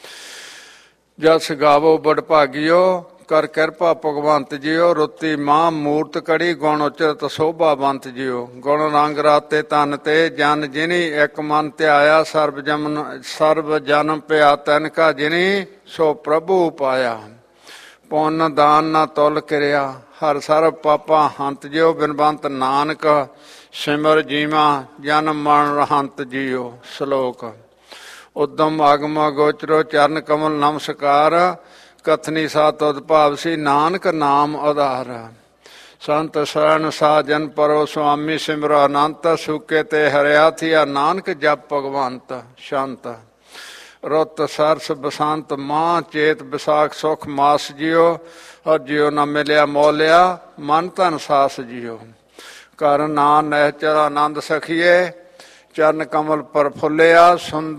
ਜਸ ਗਾਵੋ ਬੜ ਭਾਗਿਓ ਕਰ ਕਿਰਪਾ ਭਗਵੰਤ ਜੀਓ। ਰੁੱਤੀ ਮਾਂ ਮੂਰਤ ਕੜੀ ਗੁਣ ਉਚਰਤ ਸੋਭਾਵੰਤ ਜੀਓ। ਗੁਣ ਰੰਗ ਰਾਤੇ ਤਨ ਤੇ ਜਨ ਜਿਨੀ ਇੱਕ ਮਨ ਧਿਆਇਆ। ਸਰਬ ਜਨਮ ਪਿਆ ਤਨ ਕਾ ਜਿਨੀ ਸੋ ਪ੍ਰਭੂ ਪਾਇਆ। ਪੁੰਨ ਦਾਨ ਨਾ ਤੁਲ ਕਿਰਿਆ ਹਰ ਸਰਬ ਪਾਪਾ ਹੰਤ ਜਿਓ। ਬਿਨਵੰਤ ਨਾਨਕ ਸਿਮਰ ਜੀਵਾ ਜਨਮ ਮਰਨ ਰਹੰਤ ਜੀਓ। ਸ਼ਲੋਕ। ਉਦਮ ਆਗਮ ਗੋਚਰੋ ਚਰਨ ਕਮਲ ਨਮਸਕਾਰ। ਕਥਨੀ ਸਾ ਤੁਧ ਭਾਵਸੀ ਨਾਨਕ ਨਾਮ ਆਧਾਰ। ਸੰਤ ਸ਼ਰਨ ਸਾਜਨ ਪਰੋ ਸੁਆਮੀ ਸਿਮਰੋ ਅਨੰਤ। ਸੁਕੇ ਤੇ ਹਰਿਆ ਥੀਆ ਨਾਨਕ ਜਪ ਭਗਵੰਤ ਸ਼ੰਤ। ਰੁੱਤ ਸਰਸ ਬਸੰਤ ਮਾਂ ਚੇਤ ਵਿਸਾਖ ਸੁਖ ਮਾਸ ਜੀਓ। ਔਰ ਜਿਉ ਨਾ ਮਿਲਿਆ ਮੋਲਿਆ ਮਨ ਧਨ ਸਾਸ ਜੀਓ। ਕਰ ਨਾ ਨਹਿਚਰ ਆਨੰਦ ਸਖੀਏ ਚਰਨ ਕਮਲ ਪ੍ਰਫੁੱਲਿਆ।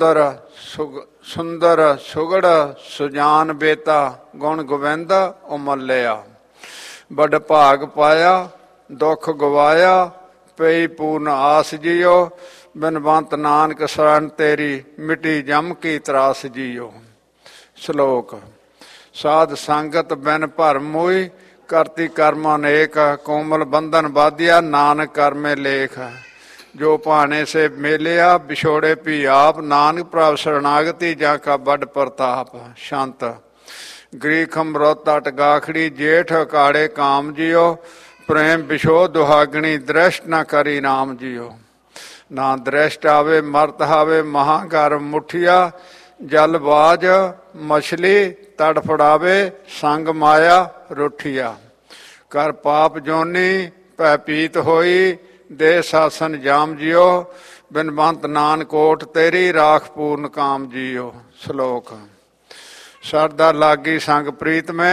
ਸੁੰਦਰ ਸੁਗੜ ਸੁਜਾਨ ਬੇਤਾ ਗੁਣ ਗੋਬਿੰਦ ਉਮਲਿਆ। ਬੜ ਭਾਗ ਪਾਇਆ ਦੁੱਖ ਗਵਾਇਆ ਪਈ ਪੂਰਨ ਆਸ ਜੀਓ। ਬਿਨਵੰਤ ਨਾਨਕ ਸ਼ਰਨ ਤੇਰੀ ਮਿਟੀ ਜਮ ਕੀ ਤਰਾਸ ਜੀਓ। ਸ਼ਲੋਕ। ਸਾਧ ਸੰਗਤ ਬਿਨ ਭਰਮ ਮੋਈ ਕਰਤੀ ਕਰਮ ਅਨੇਕ। ਕੋਮਲ ਬੰਧਨ ਬਾਧਿਆ ਨਾਨਕ ਕਰਮੇ ਲੇਖ। ਜੋ ਭਾਣੇ ਸੇ ਮੇਲਿਆ ਵਿਛੋੜੇ ਭੀ ਆਪ। ਨਾਨਕ ਪ੍ਰਭ ਸ਼ਰਨਾਗਤੀ ਜਾ ਕਾ ਬੜ ਪ੍ਰਤਾਪ ਸ਼ੰਤ। ਗ੍ਰੀਖ ਅੰਮ੍ਰਿਤ ਅਟ ਗਾਖੜੀ ਜੇਠ ਅਕਾੜੇ ਕਾਮ ਜੀਓ। ਪ੍ਰੇਮ ਵਿਛੋ ਦੁਹਾਗਣੀ ਦ੍ਰਿਸ਼ਟ ਨਾ ਕਰੀ ਨਾਮ ਜੀਓ। ਨਾ ਦ੍ਰਿਸ਼ਟ ਆਵੇ ਮਰਤ ਹਾਵੇ ਮਹਾਂਗਰ ਮੁਠੀਆ। ਜਲ ਬਾਜ ਮਛਲੀ ਤੜਫੜਾਵੇ ਸੰਗ ਮਾਇਆ ਰੁਠੀਆ। ਕਰ ਪਾਪ ਜੋਨੀ ਭੈ ਪੀਤ ਹੋਈ ਦੇ ਸਾਸਨ ਜਾਮ ਜੀਓ। ਬਿਨਵੰਤ ਨਾਨਕ ਓਟ ਤੇਰੀ ਰਾਖ ਪੂਰਨ ਕਾਮ ਜੀਓ। ਸ਼ਲੋਕ। ਸਰਦਾ ਲਾਗੀ ਸੰਗ ਪ੍ਰੀਤ ਮੈਂ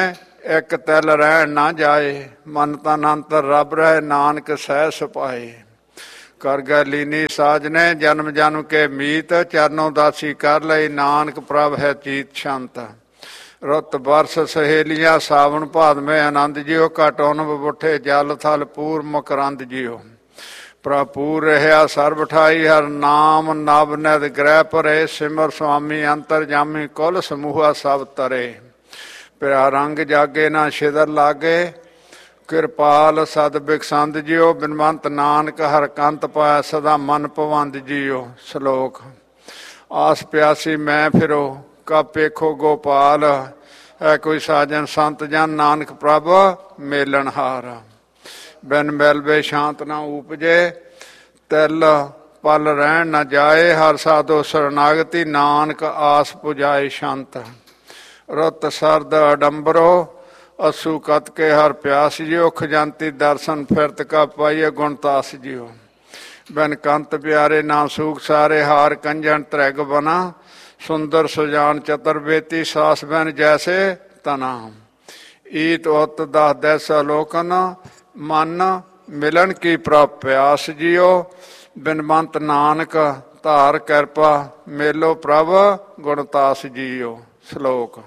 ਇੱਕ ਤਿਲ ਰਹਿਣ ਨਾ ਜਾਏ, ਮਨ ਤਨ ਅੰਤਰ ਰੱਬ ਰਹਿ, ਨਾਨਕ ਸਹਿ ਸੁਪਾਏ। ਕਰ ਗਏ ਲੀਨੀ ਸਾਜਨੇ, ਜਨਮ ਜਨਮ ਕੇ ਮੀਤ, ਚਰਨੋਂ ਦਾਸੀ ਕਰ ਲਈ, ਨਾਨਕ ਪ੍ਰਭ ਹੈ ਚੀਤ ਸ਼ਾਂਤ। ਰੁੱਤ ਬਰਸ ਸਹੇਲੀਆਂ, ਸਾਵਣ ਭਾਦਵੇਂ ਆਨੰਦ ਜਿਓ, ਘਟ ਉਨਬ ਬੁੱਠੇ ਜਲ ਥਲ ਪੂਰ ਮਕਰੰਦ ਜਿਓ। ਪ੍ਰਭੂਰ ਰਹਿਆ ਸਰਬ ਠਾਈ, ਹਰ ਨਾਮ ਨਵ ਨਿਧ ਗ੍ਰਹਿ ਭਰੇ, ਸਿਮਰ ਸੁਆਮੀ ਅੰਤਰ ਜਾਮੀ, ਕੁਲ ਸਮੂਹਾ ਸਭ ਤਰੇ। ਪਿਆ ਰੰਗ ਜਾਗੇ ਨਾ ਛਿਦਰ ਲਾਗੇ, ਕਿਰਪਾਲ ਸਦ ਬਿਕਸੰਦ ਜਿਓ, ਬਿਨਵੰਤ ਨਾਨਕ ਹਰ ਕੰਤ ਪਾਇਆ, ਸਦਾ ਮਨ ਪਵੰਦ ਜਿਓ। ਸ਼ਲੋਕ। ਆਸ ਪਿਆਸੀ ਮੈਂ ਫਿਰੋ, ਕਬ ਪੇਖੋ ਗੋਪਾਲ, ਹੈ ਕੋਈ ਸਾਜਨ ਸੰਤ ਜਨ, ਨਾਨਕ ਪ੍ਰਭ ਮੇਲਣ ਹਾਰ। ਬਿਨ ਮਿਲਵੇ ਸ਼ਾਂਤ ਨਾ ਉਪਜੇ, ਤਿਲ ਪਲ ਰਹਿਣ ਨਾ ਜਾਏ, ਹਰ ਸਾਧੋ ਸਰਨਾਗਤੀ, ਨਾਨਕ ਆਸ ਪੁਜਾਏ ਸ਼ਾਂਤ। ਰੁੱਤ ਸਰਦ ਅਡੰਬਰੋ, ਅਸੂ ਕਤ ਕੇ ਹਰ ਪਿਆਸ ਜਿਓ, ਖਜੰਤੀ ਦਰਸ਼ਨ ਫਿਰਤ ਕਾ ਪਾਈਏ, ਗੁਣਤਾਸ ਜਿਓ। ਬਿਨ ਕੰਤ ਪਿਆਰੇ ਨਾ ਸੂਖ ਸਾਰੇ, ਹਾਰ ਕੰਜਨ ਤ੍ਰੈਗ ਬਨਾ, ਸੁੰਦਰ ਸੁਜਾਨ ਚਤਰ ਬੇਤੀ, ਸਾਸ ਬੈਨ ਜੈਸੇ ਤਨਾ। ਈਤ ਉਤ ਦਸ ਦੈਸ ਅਲੋਕਨ, ਮਨ ਮਿਲਣ ਕੀ ਪ੍ਰਭ ਪਿਆਸ ਜਿਓ, ਬਿਨਵੰਤ ਨਾਨਕ ਧਾਰ ਕਿਰਪਾ, ਮੇਲੋ ਪ੍ਰਭ ਗੁਣਤਾਸ ਜਿਓ। ਸ਼ਲੋਕ।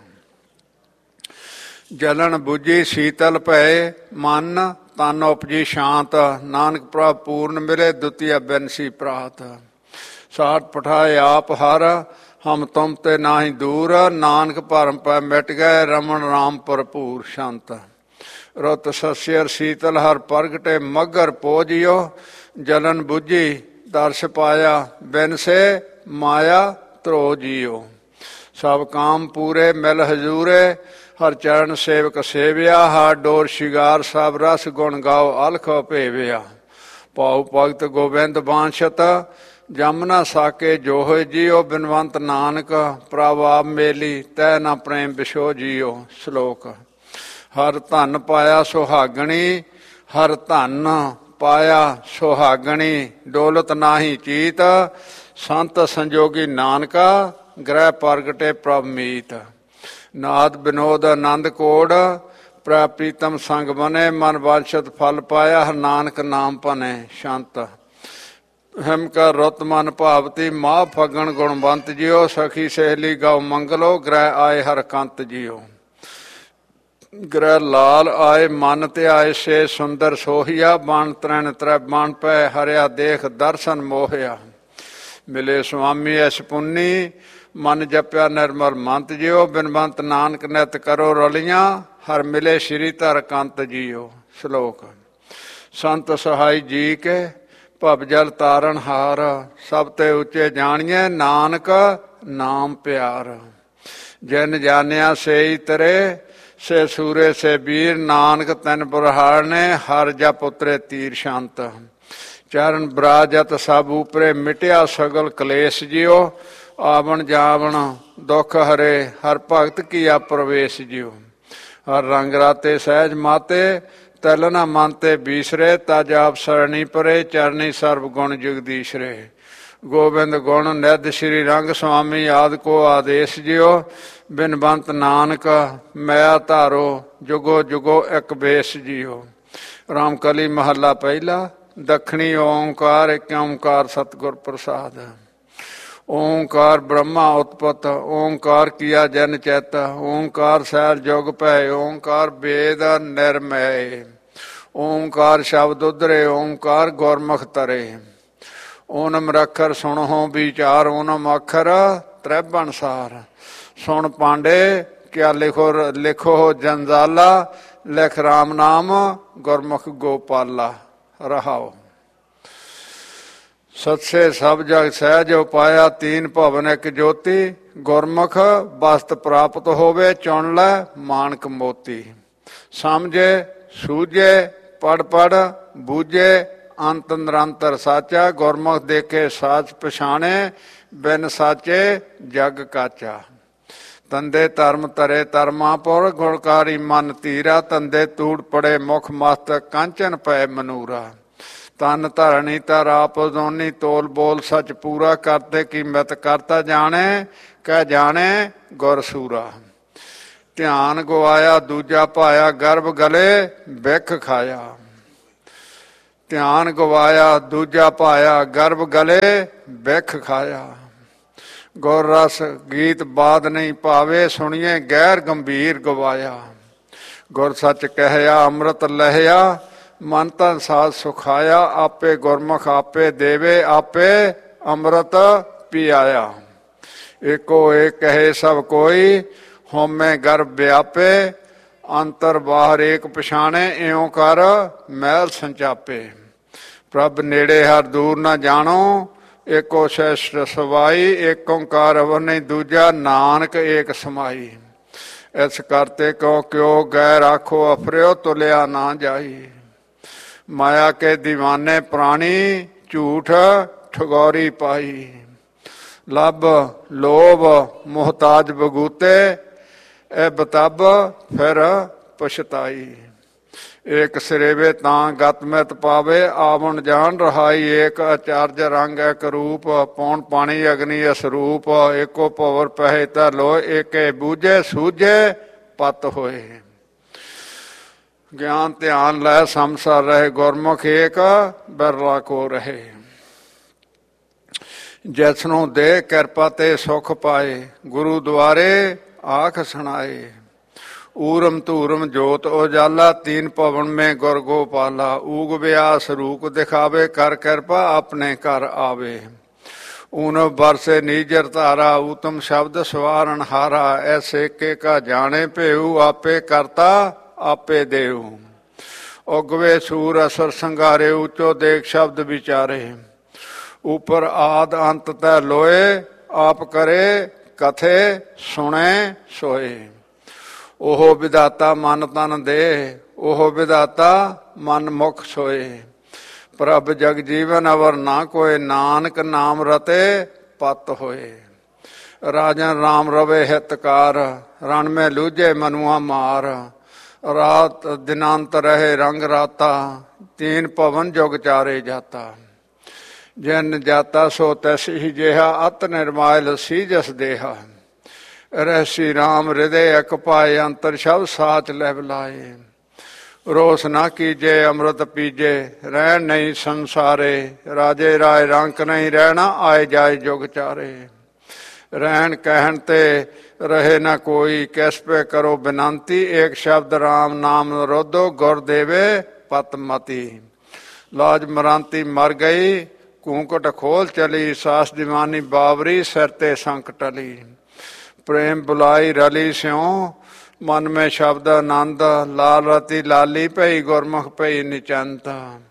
ਜਲਨ ਬੁਝੀ ਸੀਤਲ ਭਏ, ਮਨ ਤਨ ਉਪਜੀ ਸ਼ਾਂਤ, ਨਾਨਕ ਪ੍ਰਭ ਪੂਰਨ ਮਿਲੇ, ਦੁਤੀਆ ਬਿਨਸੀ ਪ੍ਰਾਤ। ਸਾਠ ਪਠਾਏ ਆਪ ਹਰ, ਹਮ ਤੁਮ ਤੇ ਨਾਹੀ ਦੂਰ, ਨਾਨਕ ਭਰਮ ਪੈ ਮਿਟ ਗਏ, ਰਮਨ ਰਾਮ ਭਰਪੂਰ ਸ਼ਾਂਤ। ਰੁੱਤ ਸਸਿਅਰ ਸੀਤਲ ਹਰ ਪ੍ਰਗਟੇ, ਮਗਰ ਪੋਜਿਓ, ਜਲਨ ਬੁਝੀ ਦਰਸ਼ ਪਾਇਆ, ਬਿਨ ਸੇ ਮਾਇਆ ਧਰੋ ਜਿਓ। ਸਭ ਕਾਮ ਪੂਰੇ ਮਿਲ ਹਜੂਰੇ, ਹਰ ਚਰਨ ਸੇਵਕ ਸੇਵਿਆ, ਹਰ ਡੋਰ ਸ਼ਿਗਾਰ ਸਭ ਰਸ ਗੁਣ ਗਾਓ, ਅਲਖ ਭੇਵਿਆ। ਪਾਉ ਭਗਤ ਗੋਬਿੰਦ ਬਾਂਛਤ, ਜਮਨਾ ਸਾਕੇ ਜੋ ਹੋਏ ਜਿਓ, ਬਿਨਵੰਤ ਨਾਨਕ ਪ੍ਰਭ ਆਪ ਮੇਲੀ, ਤੈ ਨਾ ਪ੍ਰੇਮ ਬਿਸ਼ੋ ਜਿਓ। ਸ਼ਲੋਕ। ਹਰ ਧਨ ਪਾਇਆ ਸੁਹਾਗਣੀ, ਹਰ ਧਨ ਪਾਇਆ ਸੁਹਾਗਣੀ, ਦੌਲਤ ਨਾਹੀ ਚੀਤ, ਸੰਤ ਸੰਜੋਗੀ ਨਾਨਕਾ, ਗ੍ਰਹਿ ਪ੍ਰਗਟੇ ਪ੍ਰਭ ਮੀਤ। ਨਾਦ ਬਿਨੋਦ ਆਨੰਦ ਕੋੜ, ਪ੍ਰਭ ਪ੍ਰੀਤਮ ਸੰਗ ਬਨੇ, ਮਨ ਵਾਂਛਤ ਫਲ ਪਾਇਆ, ਹਰ ਨਾਨਕ ਨਾਮ ਭਨੇ ਸ਼ਾਂਤ। ਹਿਮ ਕਰ ਰੁੱਤ ਮਨ ਭਾਵਤੀ, ਮਾਹ ਫਗਣ ਗੁਣਵੰਤ ਜਿਓ, ਸਖੀ ਸਹੇਲੀ ਗਉ ਮੰਗਲੋ, ਗ੍ਰਹਿ ਆਏ ਹਰ ਕੰਤ ਜਿਓ। ਗ੍ਰਹਿ ਲਾਲ ਆਏ ਮਨ ਤੇ ਆਏ, ਸੇ ਸੁੰਦਰ ਸੋਹੀਆ, ਬਣ ਤਰੈਣ ਤਰੈ ਬਣ ਪੈ, ਹਰਿਆ ਦੇਖ ਦਰਸ਼ਨ ਮੋਹਿਆ। ਮਿਲੇ ਸੁਆਮੀ ਐਸ ਪੁੰਨੀ, ਮਨ ਜਪਿਆ ਨਿਰਮਲ ਮੰਤ ਜਿਓ, ਬਿਨਵੰਤ ਨਾਨਕ ਨਿਤ ਕਰੋ ਰਲੀਆਂ, ਹਰ ਮਿਲੇ ਸ਼੍ਰੀ ਧਰ ਕੰਤ ਜਿਓ। ਸ਼ਲੋਕ। ਸੰਤ ਸਹਾਈ ਜੀ ਕੇ, ਭਵ ਜਲ ਤਾਰਨ ਹਾਰ, ਸਭ ਤੇ ਉੱਚੇ ਜਾਣੀਏ, ਨਾਨਕ ਨਾਮ ਪਿਆਰ। ਜਿਨ ਜਾਣਿਆ ਸੇਈ ਤਰੇ, ਸੇ ਸੂਰੇ ਸੇ ਵੀਰ, ਨਾਨਕ ਤੈਨ ਬੁਰਹਾਰਨੇ, ਹਰ ਜਪ ਉਤਰੇ ਤੀਰ ਸ਼ਾਂਤ। ਚਰਨ ਬਰਾਜਤ ਸਭ ਉਪਰੇ, ਮਿਟਿਆ ਸਗਲ ਕਲੇਸ਼ ਜਿਓ, ਆਵਣ ਜਾਵਣ ਦੁੱਖ ਹਰੇ, ਹਰ ਭਗਤ ਕੀਆ ਪ੍ਰਵੇਸ਼ ਜਿਓ। ਹਰ ਰੰਗ ਰਾਤੇ ਸਹਿਜ ਮਾਤੇ, ਤਿਲ ਨਾ ਮਨ ਤੇ ਬੀਸਰੇ, ਤਜ ਆਪ ਸਰਣੀ ਪਰੇ, ਚਰਨੀ ਸਰਬ ਗੁਣ ਜਗਦੀਸ਼ਰੇ। ਗੋਬਿੰਦ ਗੁਣ ਨਿਧ ਸ਼੍ਰੀ ਰੰਗ ਸੁਆਮੀ, ਆਦਿ ਕੋ ਆਦੇਸ਼ ਜਿਓ, ਬਿਨਵੰਤ ਨਾਨਕ ਮੈਂ ਧਾਰੋ, ਜੁਗੋ ਜੁਗੋ ਇੱਕ ਬੇਸ ਜਿਓ। ਰਾਮਕਲੀ ਮਹੱਲਾ ਪਹਿਲਾ। ਦੱਖਣੀ ਓਂਕਾਰ, ਇੱਕ ਓਂਕਾਰ ਸਤਿਗੁਰ ਪ੍ਰਸਾਦ। ਓਂਕਾਰ ਬ੍ਰਹਮਾ ਉਤਪਤ, ਓਂਕਾਰ ਕੀਆ ਜਨ ਚੈਤ, ਓਂਕਾਰ ਸੈਲ ਜੁਗ ਭੈ, ਓਂਕਾਰ ਵੇਦ ਨਿਰਮੈ। ਓਂਕਾਰ ਸ਼ਬਦ ਉਧਰੇ, ਓਂਕਾਰ ਗੁਰਮੁਖ ਤਰੇ। ਓਨਮ ਰੱਖਰ ਸੁਣੋ ਵਿਚਾਰ, ਓਨਮ ਅੱਖਰ ਤ੍ਰੈਬਨ ਸਾਰ। ਸੁਣ ਪਾਂਡੇ ਕਿਆ ਲਿਖੋ ਜੰਜਾਲਾ, ਲਿਖ ਰਾਮ ਨਾਮ ਗੁਰਮੁਖ ਗੋਪਾਲਾ। ਰਹਾਓ। ਸਤਸੇ ਸਭ ਜਗ ਸਹਿਜ ਉਪਾਇਆ, ਤੀਨ ਭਵਨ ਇੱਕ ਜੋਤੀ, ਗੁਰਮੁਖ ਬਸਤ ਪ੍ਰਾਪਤ ਹੋਵੇ, ਚੁਣ ਲੈ ਮਾਨਕ ਮੋਤੀ। ਸਮਝੇ ਸੂਝੇ ਪੜ ਪੜ ਬੂਝੇ, ਅੰਤ ਨਿਰੰਤਰ ਸਾਚਾ, ਗੁਰਮੁਖ ਦੇਖੇ ਸਾਚ ਪਛਾਣੇ, ਬਿਨ ਸਾਚੇ ਜਗ ਕਾਚਾ। ਤੰਦੇ ਧਰਮ ਤਰੇ ਧਰਮਾਪੁਰ, ਗੁਣਕਾਰੀ ਮਨ ਧੀਰਾ, ਤੰਦੇ ਤੂੜ ਪੜੇ ਮੁਖ ਮਸਤਕ, ਕਾਂਚਨ ਪੈ ਮਨੂਰਾ। ਤਨ ਧਰਣੀ ਧਰ ਆਪ ਦੋਨੀ, ਤੋਲ ਬੋਲ ਸੱਚ ਪੂਰਾ, ਕਰਤੇ ਕੀ ਮਿਤ ਕਰਤਾ ਜਾਣੇ, ਕਹਿ ਜਾਣੇ ਗੁਰ ਸੂਰਾ। ਧਿਆਨ ਗਵਾਇਆ ਦੂਜਾ ਪਾਇਆ, ਗਰਭ ਗਲੇ ਬਿਖ ਖਾਇਆ। ਧਿਆਨ ਗਵਾਇਆ ਦੂਜਾ ਪਾਇਆ, ਗਰਭ ਗਲੇ ਬਿਖ ਖਾਇਆ। ਗੁਰ ਰਸ ਗੀਤ ਬਾਦ ਨਹੀਂ ਭਾਵੇ, ਸੁਣੀਏ ਗੈਰ ਗੰਭੀਰ ਗਵਾਇਆ। ਗੁਰ ਸੱਚ ਕਹਿਆ ਅੰਮ੍ਰਿਤ ਲਹਿਆ, ਮਨ ਤਨ ਸਾਧ ਸੁਖਾਇਆ। ਆਪੇ ਗੁਰਮੁਖ ਆਪੇ ਦੇਵੇ, ਆਪੇ ਅੰਮ੍ਰਿਤ ਪਿਆਇਆ। ਏਕੋ ਏਕ ਕਹੇ ਸਭ ਕੋਈ, ਹੋਮੇ ਗਰਭ ਵਿਆਪੇ। ਅੰਤਰ ਬਾਹਰ ਏਕ ਪਛਾਣੇ, ਇਉਂ ਕਰ ਮਹਿਲ ਸੰਚਾਪੇ। ਪ੍ਰਭ ਨੇੜੇ ਹਰ ਦੂਰ ਨਾ ਜਾਣੋ, ਏਕੋ ਸ੍ਰੇਸ਼ਟ ਸਵਾਈ। ਏਕ ਓਂਕਾਰ ਅਵਰ ਨਹੀਂ ਦੂਜਾ, ਨਾਨਕ ਏਕ ਸਮਾਈ। ਇਸ ਕਰਤੇ ਕਉ ਕਿਉ ਗੈਰ ਆਖੋ, ਅਫਰਿਓ ਤੁਲਿਆ ਨਾ ਜਾਈ। ਮਾਇਆ ਕੇ ਦੀਵਾਨੇ ਪ੍ਰਾਣੀ, ਝੂਠ ਠਗੌਰੀ ਪਾਈ। ਲੱਭ ਲੋਭ ਮੁਹਤਾਜ ਬਗੂਤੇ, ਇਹ ਬਤਬ ਫਿਰ ਪਛਤਾਈ। ਏਕ ਸਿਰੇਵੇ ਤਾਂ ਗਤ ਮਿਤ ਪਾਵੇ, ਆਵਣ ਜਾਣ ਰਹਾਈ। ਏਕ ਅਚਾਰਜ ਰੰਗ ਇੱਕ ਰੂਪ, ਪੌਣ ਪਾਣੀ ਅਗਨੀ ਅਸਰੂਪ। ਏਕੋ ਭਵਰ ਪਹਿ ਤਾ ਲੋਇ, ਏਕੇ ਬੂਝੇ ਸੂਝੇ ਪਤ ਹੋਏ। ਗਿਆਨ ਧਿਆਨ ਲੈ ਸੰਸਾਰ ਰਹੇ, ਗੁਰਮੁਖ ਏਕ ਬਿਰਲਾ ਕੋ ਰਹੇ। ਜਿਸਨੂੰ ਦੇ ਕਿਰਪਾ ਤੇ ਸੁਖ ਪਾਏ, ਗੁਰੂ ਦੁਆਰੇ ਆਖ ਸੁਣਾਏ। ਊਰਮ ਧੂਰਮ ਜੋਤ ਉਜਾਲਾ, ਤੀਨ ਭਵਨ ਮੇਂ ਗੁਰ ਗੋਪਾਲਾ। ਊਗ ਵਿਆਸ ਰੂਪ ਦਿਖਾਵੇ, ਕਰ ਕਿਰਪਾ ਆਪਣੇ ਘਰ ਆਵੇ। ਊਨ ਬਰਸੇ ਨੀਜਰ ਧਾਰਾ, ਊਤਮ ਸ਼ਬਦ ਸਵਾਰਨ ਹਾਰਾ। ਐਸੇ ਕੇ ਕਾ ਜਾਣੇ ਭੇਊ, ਆਪੇ ਕਰਤਾ ਆਪੇ ਦੇਊ। ਉਗਵੇ ਸੂਰ ਅਸਰ ਸੰਘਾਰੇ, ਉੱਚੋ ਦੇਖ ਸ਼ਬਦ ਵਿਚਾਰੇ। ਉਪਰ ਆਦ ਅੰਤ ਤੈ ਲੋਏ, ਆਪ ਕਰੇ ਕਥੇ ਸੁਣੇ ਸੋਏ। ਉਹ ਵਿਧਾਤਾ ਮਨ ਤਨ ਦੇ, ਉਹ ਵਿਧਾਤਾ ਮਨ ਮੁਖ ਸੋਏ। ਪ੍ਰਭ ਜਗ ਜੀਵਨ ਅਵਰ ਨਾ ਕੋਏ, ਨਾਨਕ ਨਾਮ ਰਤੇ ਪਤ ਹੋਏ। ਰਾਜਨ ਰਾਮ ਰਵੇ ਹਿਤਕਾਰ, ਰਣ ਮੈਂ ਲੂਝੇ ਮਨੁਆ ਮਾਰ। ਰਾਤ ਦਿਨਾਂਤ ਰਹੇ ਰੰਗ ਰਾਤਾ, ਤੀਨ ਭਵਨ ਜੁਗ ਚਾਰੇ ਜਾਤਾ। ਜਿਨ ਜਾਤਾ ਸੋ ਤੈਸ ਹੀ ਜਿਹਾ, ਅਤ ਨਿਰਮਾਇਲ ਸੀ ਜਸ ਦੇਹਾ। ਰਹਿਸੀ ਰਾਮ ਹਿਰਦੇ ਇਕ ਪਾਏ, ਅੰਤਰ ਸ਼ਬ ਸਾਚ ਲੈ ਬੁਲਾਏ। ਰੋਸ ਨਾ ਕੀਜੇ ਅੰਮ੍ਰਿਤ ਪੀਜੇ, ਰਹਿਣ ਨਹੀਂ ਸੰਸਾਰੇ। ਰਾਜੇ ਰਾਏ ਰੰਕ ਨਹੀਂ ਰਹਿਣਾ, ਆਏ ਜਾਏ ਜੁਗ ਚਾਰੇ। ਰਹਿਣ ਕਹਿਣ ਤੇ ਰਹੇ ਨਾ ਕੋਈ, ਕਿਸ ਪੇ ਕਰੋ ਬਿਨੰਤੀ। ਏਕ ਸ਼ਬਦ ਰਾਮ ਨਾਮ ਰੋਧੋ, ਗੁਰ ਦੇਵੇ ਪਤ ਮਤੀ। ਲਾਜ ਮਰਾਂਤੀ ਮਰ ਗਈ, ਕੂਕਟ ਖੋਲ ਚਲੀ। ਸਾਸ ਦੀਵਾਨੀ ਬਾਵਰੀ, ਸਿਰ ਤੇ ਸੰਕ ਟਲੀ। ਪ੍ਰੇਮ ਬੁਲਾਈ ਰਲੀ ਸਿਉ, ਮਨ ਮੈਂ ਸ਼ਬਦ ਆਨੰਦ। ਲਾਲ ਰਤੀ ਲਾਲੀ ਭਈ, ਗੁਰਮੁਖ ਭਈ ਨਿਚੰਤ।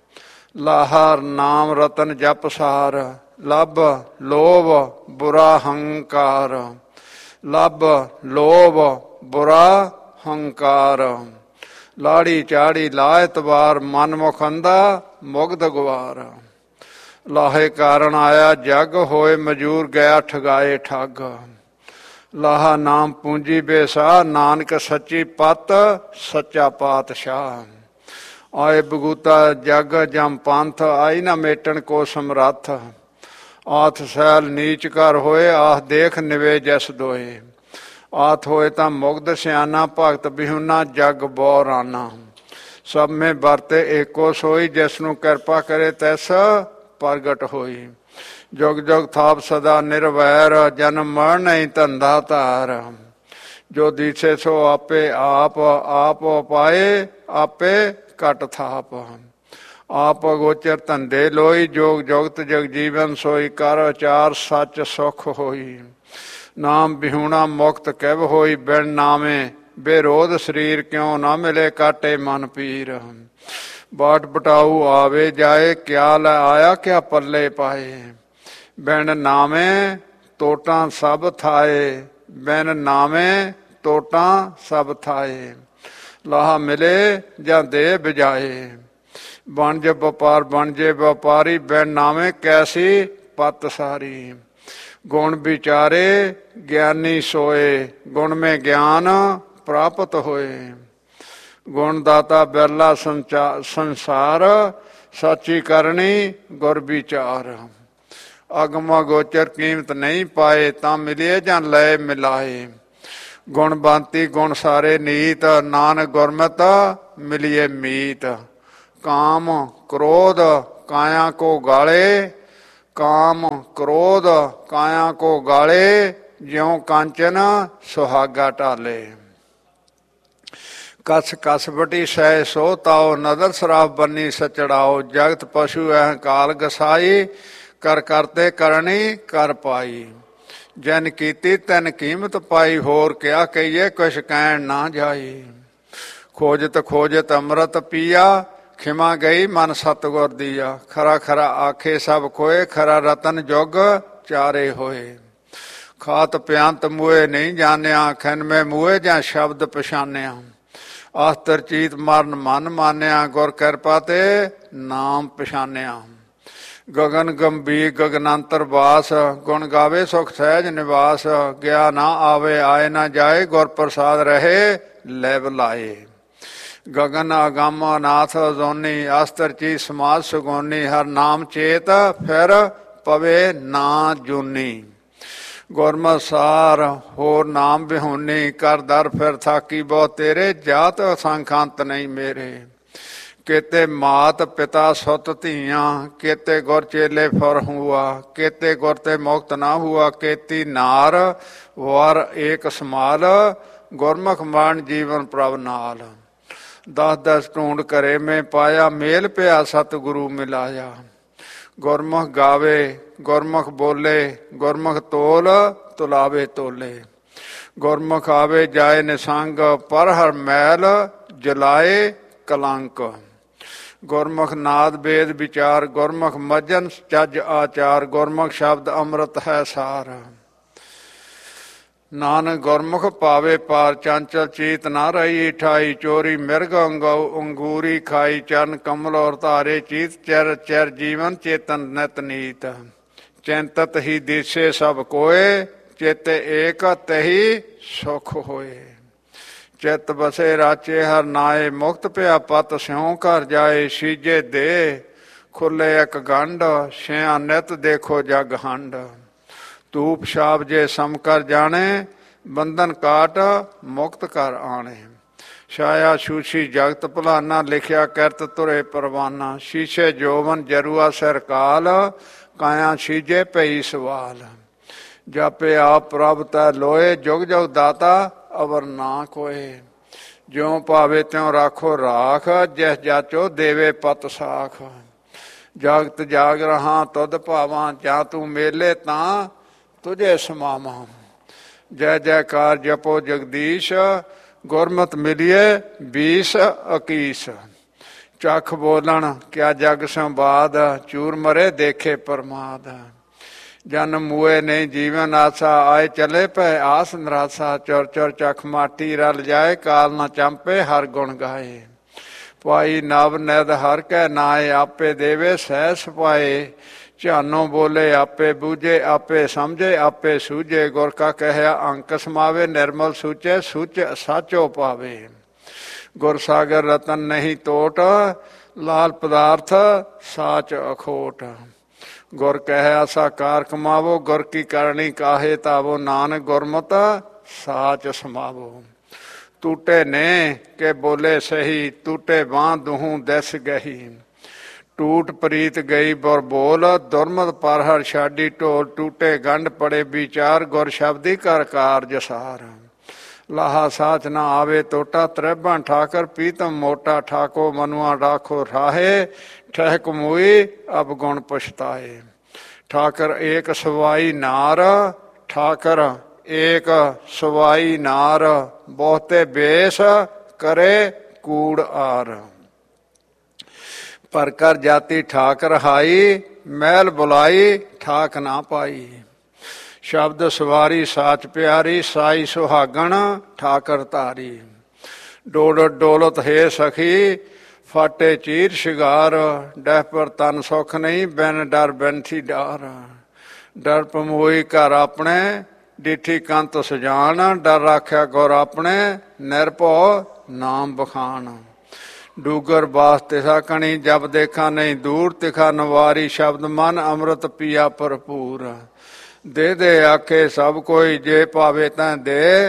ਲਾਹਰ ਨਾਮ ਰਤਨ ਜਪ ਸਾਰ, ਲੱਭ ਲੋਭ ਬੁਰਾ ਹੰਕਾਰ। ਲੱਭ ਲੋਭ ਬੁਰਾ ਹੰਕਾਰ। ਲਾੜੀ ਚਾੜੀ ਲਾ ਇਤਬਾਰ, ਮਨ ਮੁਖ ਅੰਧਾ ਮੁਗਧ ਗਵਾਰ। ਲਾਹੇ ਕਾਰਨ ਆਇਆ ਜਗ, ਹੋਏ ਮਜੂਰ ਗਿਆ ਠਗਾਏ ਠੱਗ। ਲਾਹਾ ਨਾਮ ਪੂੰਜੀ ਬੇਸਾ, ਨਾਨਕ ਸੱਚੀ ਪਤ ਸੱਚਾ ਪਾਤਸ਼ਾਹ। ਆਏ ਬਗੂਤਾ ਜਗ ਜਮ ਪੰਥ, ਆਈ ਨਾ ਮੇਟਣ ਕੋ ਸਮਰੱਥ। ਆਥ ਸੈਲ ਨੀਚ ਕਰ ਹੋਏ, ਆਹ ਦੇਖ ਨਿਵੇ ਜਸ ਦੋਏ। ਆਥ ਹੋਏ ਤਾਂ ਮੁਗਧ ਸਿਆਣਾ, ਭਗਤ ਬਿਹੁਨਾ ਜਗ ਬੋਰਾਨਾ। ਸਭ ਮੇ ਵਰਤੇ ਏਕੋ ਸੋਈ, ਜਿਸ ਨੂੰ ਕਿਰਪਾ ਕਰੇ ਤਿਸ ਪ੍ਰਗਟ ਹੋਈ। ਜੁਗ ਜੁਗ ਥਾਪ ਸਦਾ ਨਿਰਵੈਰ, ਜਨਮ ਮਰਨ ਨਹੀਂ ਧੰਦਾ ਧਾਰ। ਜੋ ਦੀਸੇ ਸੋ ਆਪੇ ਆਪ, ਆਪ ਪਾਏ ਆਪੇ ਘਟ ਥਾਪ। ਆਪ ਗੋਚਰ ਧੰਦੇ ਲੋਈ, ਜੋਗ ਜੁਗਤ ਜਗ ਜੀਵਨ ਸੋਈ। ਕਰ ਅਚਾਰ ਸੱਚ ਸੁਖ ਹੋਈ, ਨਾਮ ਬਿਹੂਣਾ ਮੁਕਤ ਕਿਵ ਹੋਈ। ਬਿਨ ਨਾਮੇ ਬੇਰੋਧ ਸਰੀਰ, ਕਿਉਂ ਨਾ ਮਿਲੇ ਕਾਟੇ ਮਨ ਪੀਰ। ਬਾਟ ਬਟਾਊ ਆਵੇ ਜਾਏ, ਕਿਆ ਲੈ ਆਇਆ ਕਿਆ ਪੱਲੇ ਪਾਏ। ਬਿਨ ਨਾਮੇ ਤੋਟਾਂ ਸਭ ਥਾਏ, ਬਿਨ ਨਾਮੇ ਤੋਟਾਂ ਸਭ ਥਾਏ। ਲਾਹਾ ਮਿਲੇ ਜਾਂ ਦੇ ਬਜਾਏ, ਬਣ ਜੇ ਵਪਾਰ ਬਣ ਜੇ ਵਪਾਰੀ। ਬਿਨ ਨਾਮੇ ਕੈਸੀ ਪਤ ਸਾਰੀ। ਗੁਣ ਵਿਚਾਰੇ ਗਿਆਨੀ ਸੋਏ, ਗੁਣ ਮੇ ਗਿਆਨ ਪ੍ਰਾਪਤ ਹੋਏ। ਗੁਣ ਦਾਤਾ ਬਿਰਲਾ ਸੰਸਾਰ, ਸਾਚੀ ਕਰਨੀ ਗੁਰ ਵਿਚਾਰ। ਅਗਮਾ ਗੋਚਰ ਕੀਮਤ ਨਹੀਂ ਪਾਏ, ਤਾਂ ਮਿਲਿਏ ਜਾਂ ਲਏ ਮਿਲਾਏ। ਗੁਣਵੰਤੀ ਗੁਣ ਸਾਰੇ ਨੀਤ, ਨਾਨਕ ਗੁਰਮਤਿ ਮਿਲੀਏ ਮੀਤ। ਕਾਮ ਕ੍ਰੋਧ ਕਾਇਆ ਕੋ ਗਾਲੇ, ਕਾਮ ਕ੍ਰੋਧ ਕਾਇਆ ਕੋ ਗਾਲੇ, ਜਿਉ ਕਾਂਚਨ ਸੁਹਾਗਾ ਢਾਲੇ। ਕਸ ਕਸ ਬਟੀ ਸਹਿ ਸੋ ਤਾਓ, ਨਦਰ ਸਰਾਫ ਬੰਨੀ ਸਚੜਾਓ। ਜਗਤ ਪਸ਼ੂ ਐ ਕਾਲ ਗਸਾਈ, ਕਰ ਕਰਤੇ ਕਰਨੀ ਕਰ ਪਾਈ। ਜਨ ਕੀਤੀ ਤੈਨ ਕੀਮਤ ਪਾਈ, ਹੋਰ ਕਿਆ ਕਹੀਏ ਕੁਛ ਕਹਿਣ ਨਾ ਜਾਈ। ਖੋਜਤ ਖੋਜਤ ਅੰਮ੍ਰਿਤ ਪੀਆ, ਖਿਮਾ ਗਈ ਮਨ ਸਤਿਗੁਰ ਦੀਆ। ਖਰਾ ਖਰਾ ਆਖੇ ਸਭ ਕੋਏ, ਖਰਾ ਰਤਨ ਜੁਗ ਚਾਰੇ ਹੋਏ। ਖਾਤ ਪਿਆੰਤ ਮੂਏ ਨਹੀਂ ਜਾਣਿਆ, ਖਿਨ ਮੈਂ ਮੂਏ ਜਾਂ ਸ਼ਬਦ ਪਛਾਨਿਆ। ਆਸਤਰ ਚੀਤ ਮਰਨ ਮਨ ਮਾਨਿਆ, ਗੁਰ ਕਿਰਪਾ ਤੇ ਨਾਮ ਪਛਾਨਿਆ। ਗਗਨ ਗੰਭੀਰ ਗਗਨਾਂਤਰ ਵਾਸ, ਗੁਣ ਗਾਵੇ ਸੁਖ ਸਹਿਜ ਨਿਵਾਸ। ਗਿਆ ਨਾ ਆਵੇ ਆਏ ਨਾ ਜਾਏ, ਗੁਰ ਪ੍ਰਸਾਦ ਰਹੇ ਲੈ ਬੁਲਾਏ। ਗਗਨ ਅਗੰਮ ਨਾਥ ਅਜੋਨੀ, ਅਸਤਰ ਚੀ ਸਮਾਜ ਸੁਗੋਨੀ। ਹਰ ਨਾਮ ਚੇਤ ਫਿਰ ਪਵੇ ਨਾ ਜੂਨੀ। ਗੁਰਮਤਿ ਸਾਰ ਹੋਰ ਨਾਮ ਵਿਹੂਨੀ, ਕਰ ਦਰ ਫਿਰ ਥਾਕੀ ਬਹੁ ਤੇਰੇ। ਜਾਤ ਸੰਖੰਤ ਨਹੀਂ ਮੇਰੇ। केते मात पिता सुत धीਆਂ, केते गुर चेले फुर हुआ। केते गुर ते मुक्त ना हुआ, केती नार वार एक समाल। गुरमुख मान जीवन प्रभ नाल। 10 ढूंढ करे में पाया, मेल पिया सतगुरु मिलाया। गुरमुख गावे गुरमुख बोले, गुरमुख तोल तुलावे तोले। गुरमुख आवे जाए निसंग, पर हर मैल जलाए कलंक। गुरमुख नाद वेद विचार, गुरमुख मजन चज आचार। गुरमुख शब्द अमृत है सार। नानक गुरमुख पावे पार, चंचल चीत ना रही ठाई। चोरी मिर्ग अंगूरी खाई, चरण कमल और तारे। चीत चर चर जीवन चेतन नित नीत। चिंतत ही दिशे सब कोय, चेते एक तही सुख होए। चित बसे राचे हर नाए, मुक्त पिया पत स्यों कर जाए। सीजे दे खुले एक गंड, छिया नित देखो जग हंड। धूप छाप जे सम कर जाने, बंधन काट मुक्त कर आने। छाया छूछी जगत भुलाना, लिखिया करत तुरे परवाना। शीशे जोवन जरुआ सिर काल, काया सीजे पई सवाल। जापे आप प्रभ तै लोए, जुग जुग दाता अवर ना कोय। ज्यों पावे त्यों राखो राख, जिस जाचो देवे पत साख। जागत जाग रहा तुद भावां, जा तू मेले तां तुझे समावां। जय जयकार जपो जगदीश, गुरमत मिलिए 20 21। चख बोलन क्या जग संवाद, चूर मरे देखे परमाद। जन मुए नहीं जीवन आसा, आए चले पै आस नरासा। चुर चुर चख माटी रल जाए, काल न चंपे हर गुण गाए। पाई नव निध हर कै नाए, आपे देवे सहस पाए। झानो बोले आपे बूझे, आपे समझे आपे सूझे। गुर का कहया अंक समावे, निर्मल सूचे सूच साचो पावे। गुर सागर रतन नहीं तोट, लाल पदार्थ साच अखोट। गुर कह आसा कार कमावो, गुर की करनी काहे तावो। नानक गुरमत साच समावो। टूटे ने के बोले सही, टूटे बाँ दुहूं दस गही। टूट प्रीत गई बुर बोल, दुरमत पर हर छाडी ढोल। टूटे गंढ पड़े विचार, गुर शब्दी कर कारज सार। लाहा साच ना आवे तोटा, त्रेबा ठाकर पीतम मोटा। ठाको मनुआ राखो राहे, ठहक मुई अब गुण पछताए। ठाकर एक सवाई नार, ठाकर एक सवाई नार। बहुते बेस करे कूड़ आर। पर कर जाति ठाकर हाई, मैल बुलाई ठाक ना पाई। शब्द सवारी साच प्यारी, साई सुहागण ठाकर तारी। डोलत डोलत हे सखी, फाटे चीर शिगार। डह पर तन सुख नहीं, बिन डर बिनथी डार। डर पमोई कर अपने, डिठी कंत सजान। डर राख्या गुर अपने, निरभौ नाम बखान। डूगर बास तिसा कणी, जब देखा नहीं दूर। तिखा नवारी शब्द मन, अमृत पिया भरपूर। दे दे आखे सब कोई, जे पावे तैं दे।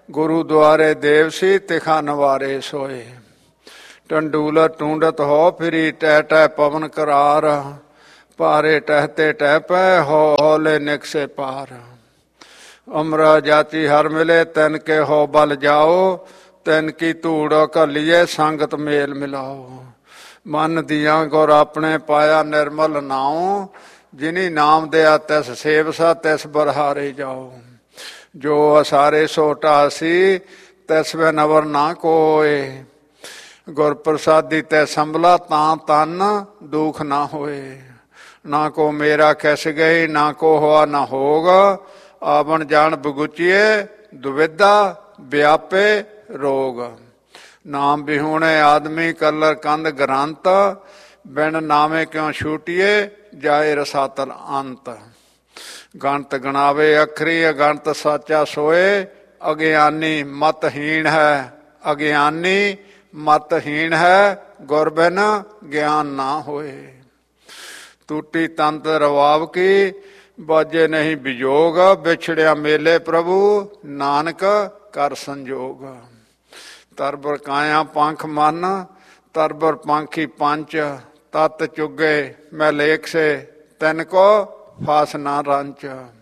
ਗੁਰੂ ਦੁਆਰੇ ਦੇਵ ਸੀ ਤਿਖਾ ਨਵਾਰੇ ਸੋਏ। ਟੰਡੂਲ ਟੂੰਡਤ ਹੋ ਫਿਰੀ ਟਹਿ ਟਹਿ ਪਵਨ ਕਰਾਰ, ਭਾਰੇ ਟਹਿਤੇ ਟਹਿ ਪੈ ਹੋ ਹੌਲੇ ਨਿਕਸੇ ਪਾਰ। ਅਮਰਾ ਜਾਤੀ ਹਰ ਮਿਲੇ ਤੈਨ ਕੇ ਹੋ ਬਲ ਜਾਓ, ਤੈਨ ਕੀ ਧੂੜ ਘਲੀਏ ਸੰਗਤ ਮੇਲ ਮਿਲਾਓ। ਮਨ ਦੀਆਂ ਗੁਰ ਆਪਣੇ ਪਾਇਆ ਨਿਰਮਲ ਨਾਉ, ਜਿਨੀ ਨਾਮ ਦਿਆ ਤਿਸ ਸੇਵਸਾ ਤਿਸ ਬਰਹਾਰੇ ਜਾਓ। ਜੋ ਅਸਾਰੇ ਸੋ ਢਾਸੀ ਤਿਸ ਵੇ ਨਵਰ ਨਾ ਕੋਏ, ਗੁਰ ਪ੍ਰਸਾਦੀ ਤੈ ਸੰਭਲਾ ਤਾਂ ਤਨ ਦੁਖ ਨਾ ਹੋਏ। ਨਾ ਕੋ ਮੇਰਾ ਕਿਸ ਗਈ ਨਾ ਕੋ ਹੋਆ ਨਾ ਹੋਗ, ਆਵਣ ਜਾਣ ਬਗੁਚੀਏ ਦੁਵਿਧਾ ਵਿਆਪੇ ਰੋਗ। ਨਾਮ ਬਿਹੂਣੇ ਆਦਮੀ ਕਲਰ ਕੰਧ ਗ੍ਰੰਥ, ਬਿਨ ਨਾਮੇ ਕਿਉਂ ਛੂਟੀਏ ਜਾਏ ਰਸਾਤਲ ਅੰਤ। ਗਣਤ ਗਣਾਵੇ ਅਖਰੀ ਅਗਣਤ ਸਾਚਾ ਸੋਏ, ਅਗਿਆਨੀ ਮਤਹੀਣ ਹੈ ਅਗਿਆਨੀ ਮਤਹੀਣ ਹੈ, ਗੁਰ ਬਿਨ ਗਿਆਨ ਨਾ ਹੋਏ। ਟੂਟੀ ਤੰਤ ਰਵਾਬ ਕੀ ਬਾਜੇ ਨਹੀਂ ਵਿਜੋਗ, ਵਿਛੜਿਆ ਮੇਲੇ ਪ੍ਰਭੂ ਨਾਨਕ ਕਰ ਸੰਜੋਗ। ਤਰਬਰ ਕਾਇਆ ਪੰਖ ਮਨ ਤਰਬਰ ਪੰਖੀ ਪੰਚ, ਤਤ ਚੁਗੇ ਮੈਂ ਲੇਖ ਸੇ ਤੈਨ ਕੋ ਫਾਸ ਨਾ ਰੰਚ।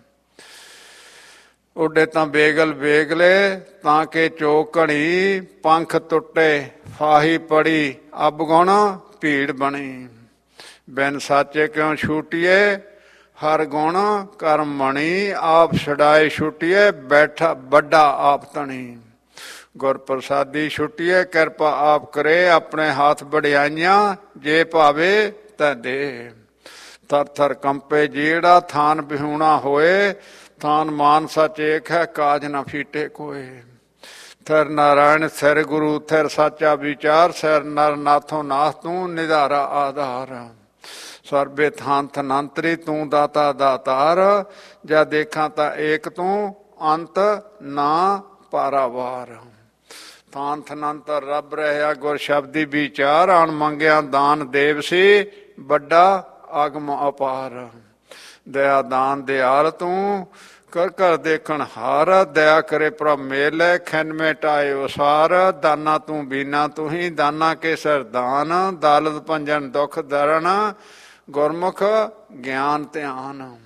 ਉੱਡੇ ਤਾਂ ਬੇਗਲ ਬੇਗਲੇ ਤਾਂ ਕਿ ਚੋਕ ਘਣੀ, ਪੰਖ ਟੁੱਟੇ ਫਾਹੀ ਪੜੀ ਅਬ ਗੁਣ ਭੀੜ ਬਣੀ। ਬਿਨ ਸਾਚੇ ਕਿਉਂ ਛੂਟੀਏ ਹਰ ਗੁਣ ਕਰਮ ਮਣੀ, ਆਪ ਛਡਾਏ ਛੁਟੀਏ ਬੈਠਾ ਵੱਡਾ ਆਪ ਤਣੀ। ਗੁਰ ਪ੍ਰਸਾਦੀ ਛੁਟੀਏ ਕਿਰਪਾ ਆਪ ਕਰੇ, ਆਪਣੇ ਹੱਥ ਵਡਿਆਈਆਂ ਜੇ ਭਾਵੇ ਤੈ ਦੇ। ਥਰ ਥਰ ਕੰਪੇ ਜਿਹੜਾ ਥਾਨ ਬਿਹੂਣਾ ਹੋਏ, ਥਾਨ ਮਾਨ ਸਚ ਏਕ ਹੈ ਕਾਜ ਨਾ ਫੀਟੇ ਕੋਏ। ਥਰ ਨਾਰਾਇਣ ਸਿਰ ਗੁਰੂ ਥਰ ਸਾਚਾ ਵਿਚਾਰ, ਸਿਰ ਨਰ ਨਾਥੋਂ ਨਾਥ ਤੂੰ ਨਿਧਾਰਾ ਆਧਾਰ। ਸਰਬੇ ਥਾਨ ਥਨੰਤਰੀ ਤੂੰ ਦਾਤਾ ਦਾਤਾਰ, ਜਾ ਦੇਖਾਂ ਤਾਂ ਏਕ ਤੂੰ ਅੰਤ ਨਾ ਪਾਰਾਵਾਰ। ਥਾਨ ਥਨੰਤਰ ਰੱਬ ਰਹਿਆ ਗੁਰ ਸ਼ਬਦੀ ਵਿਚਾਰ, ਅਣ ਮੰਗਿਆ ਦਾਨ ਦੇਵ ਸੀ ਵੱਡਾ ਆਗਮ ਅਪਾਰ। ਦਇਆ ਦਾਨ ਦਿਆਲ ਤੂੰ ਕਰ ਕਰ ਦੇਖਣ ਹਾਰ, ਦਇਆ ਕਰੇ ਪ੍ਰਭ ਮੇਲੇ ਖਿਨ ਮਿਟਾਏ ਉਸਾਰ। ਦਾਨਾ ਤੂੰ ਬੀਨਾ ਤੂੰ ਹੀ ਦਾਨਾ ਕੇ ਸਰਦਾਨ, ਦਾਲਤ ਭੰਜਨ ਦੁਖ ਦਰਨ ਗੁਰਮੁਖ ਗਿਆਨ ਧਿਆਨ।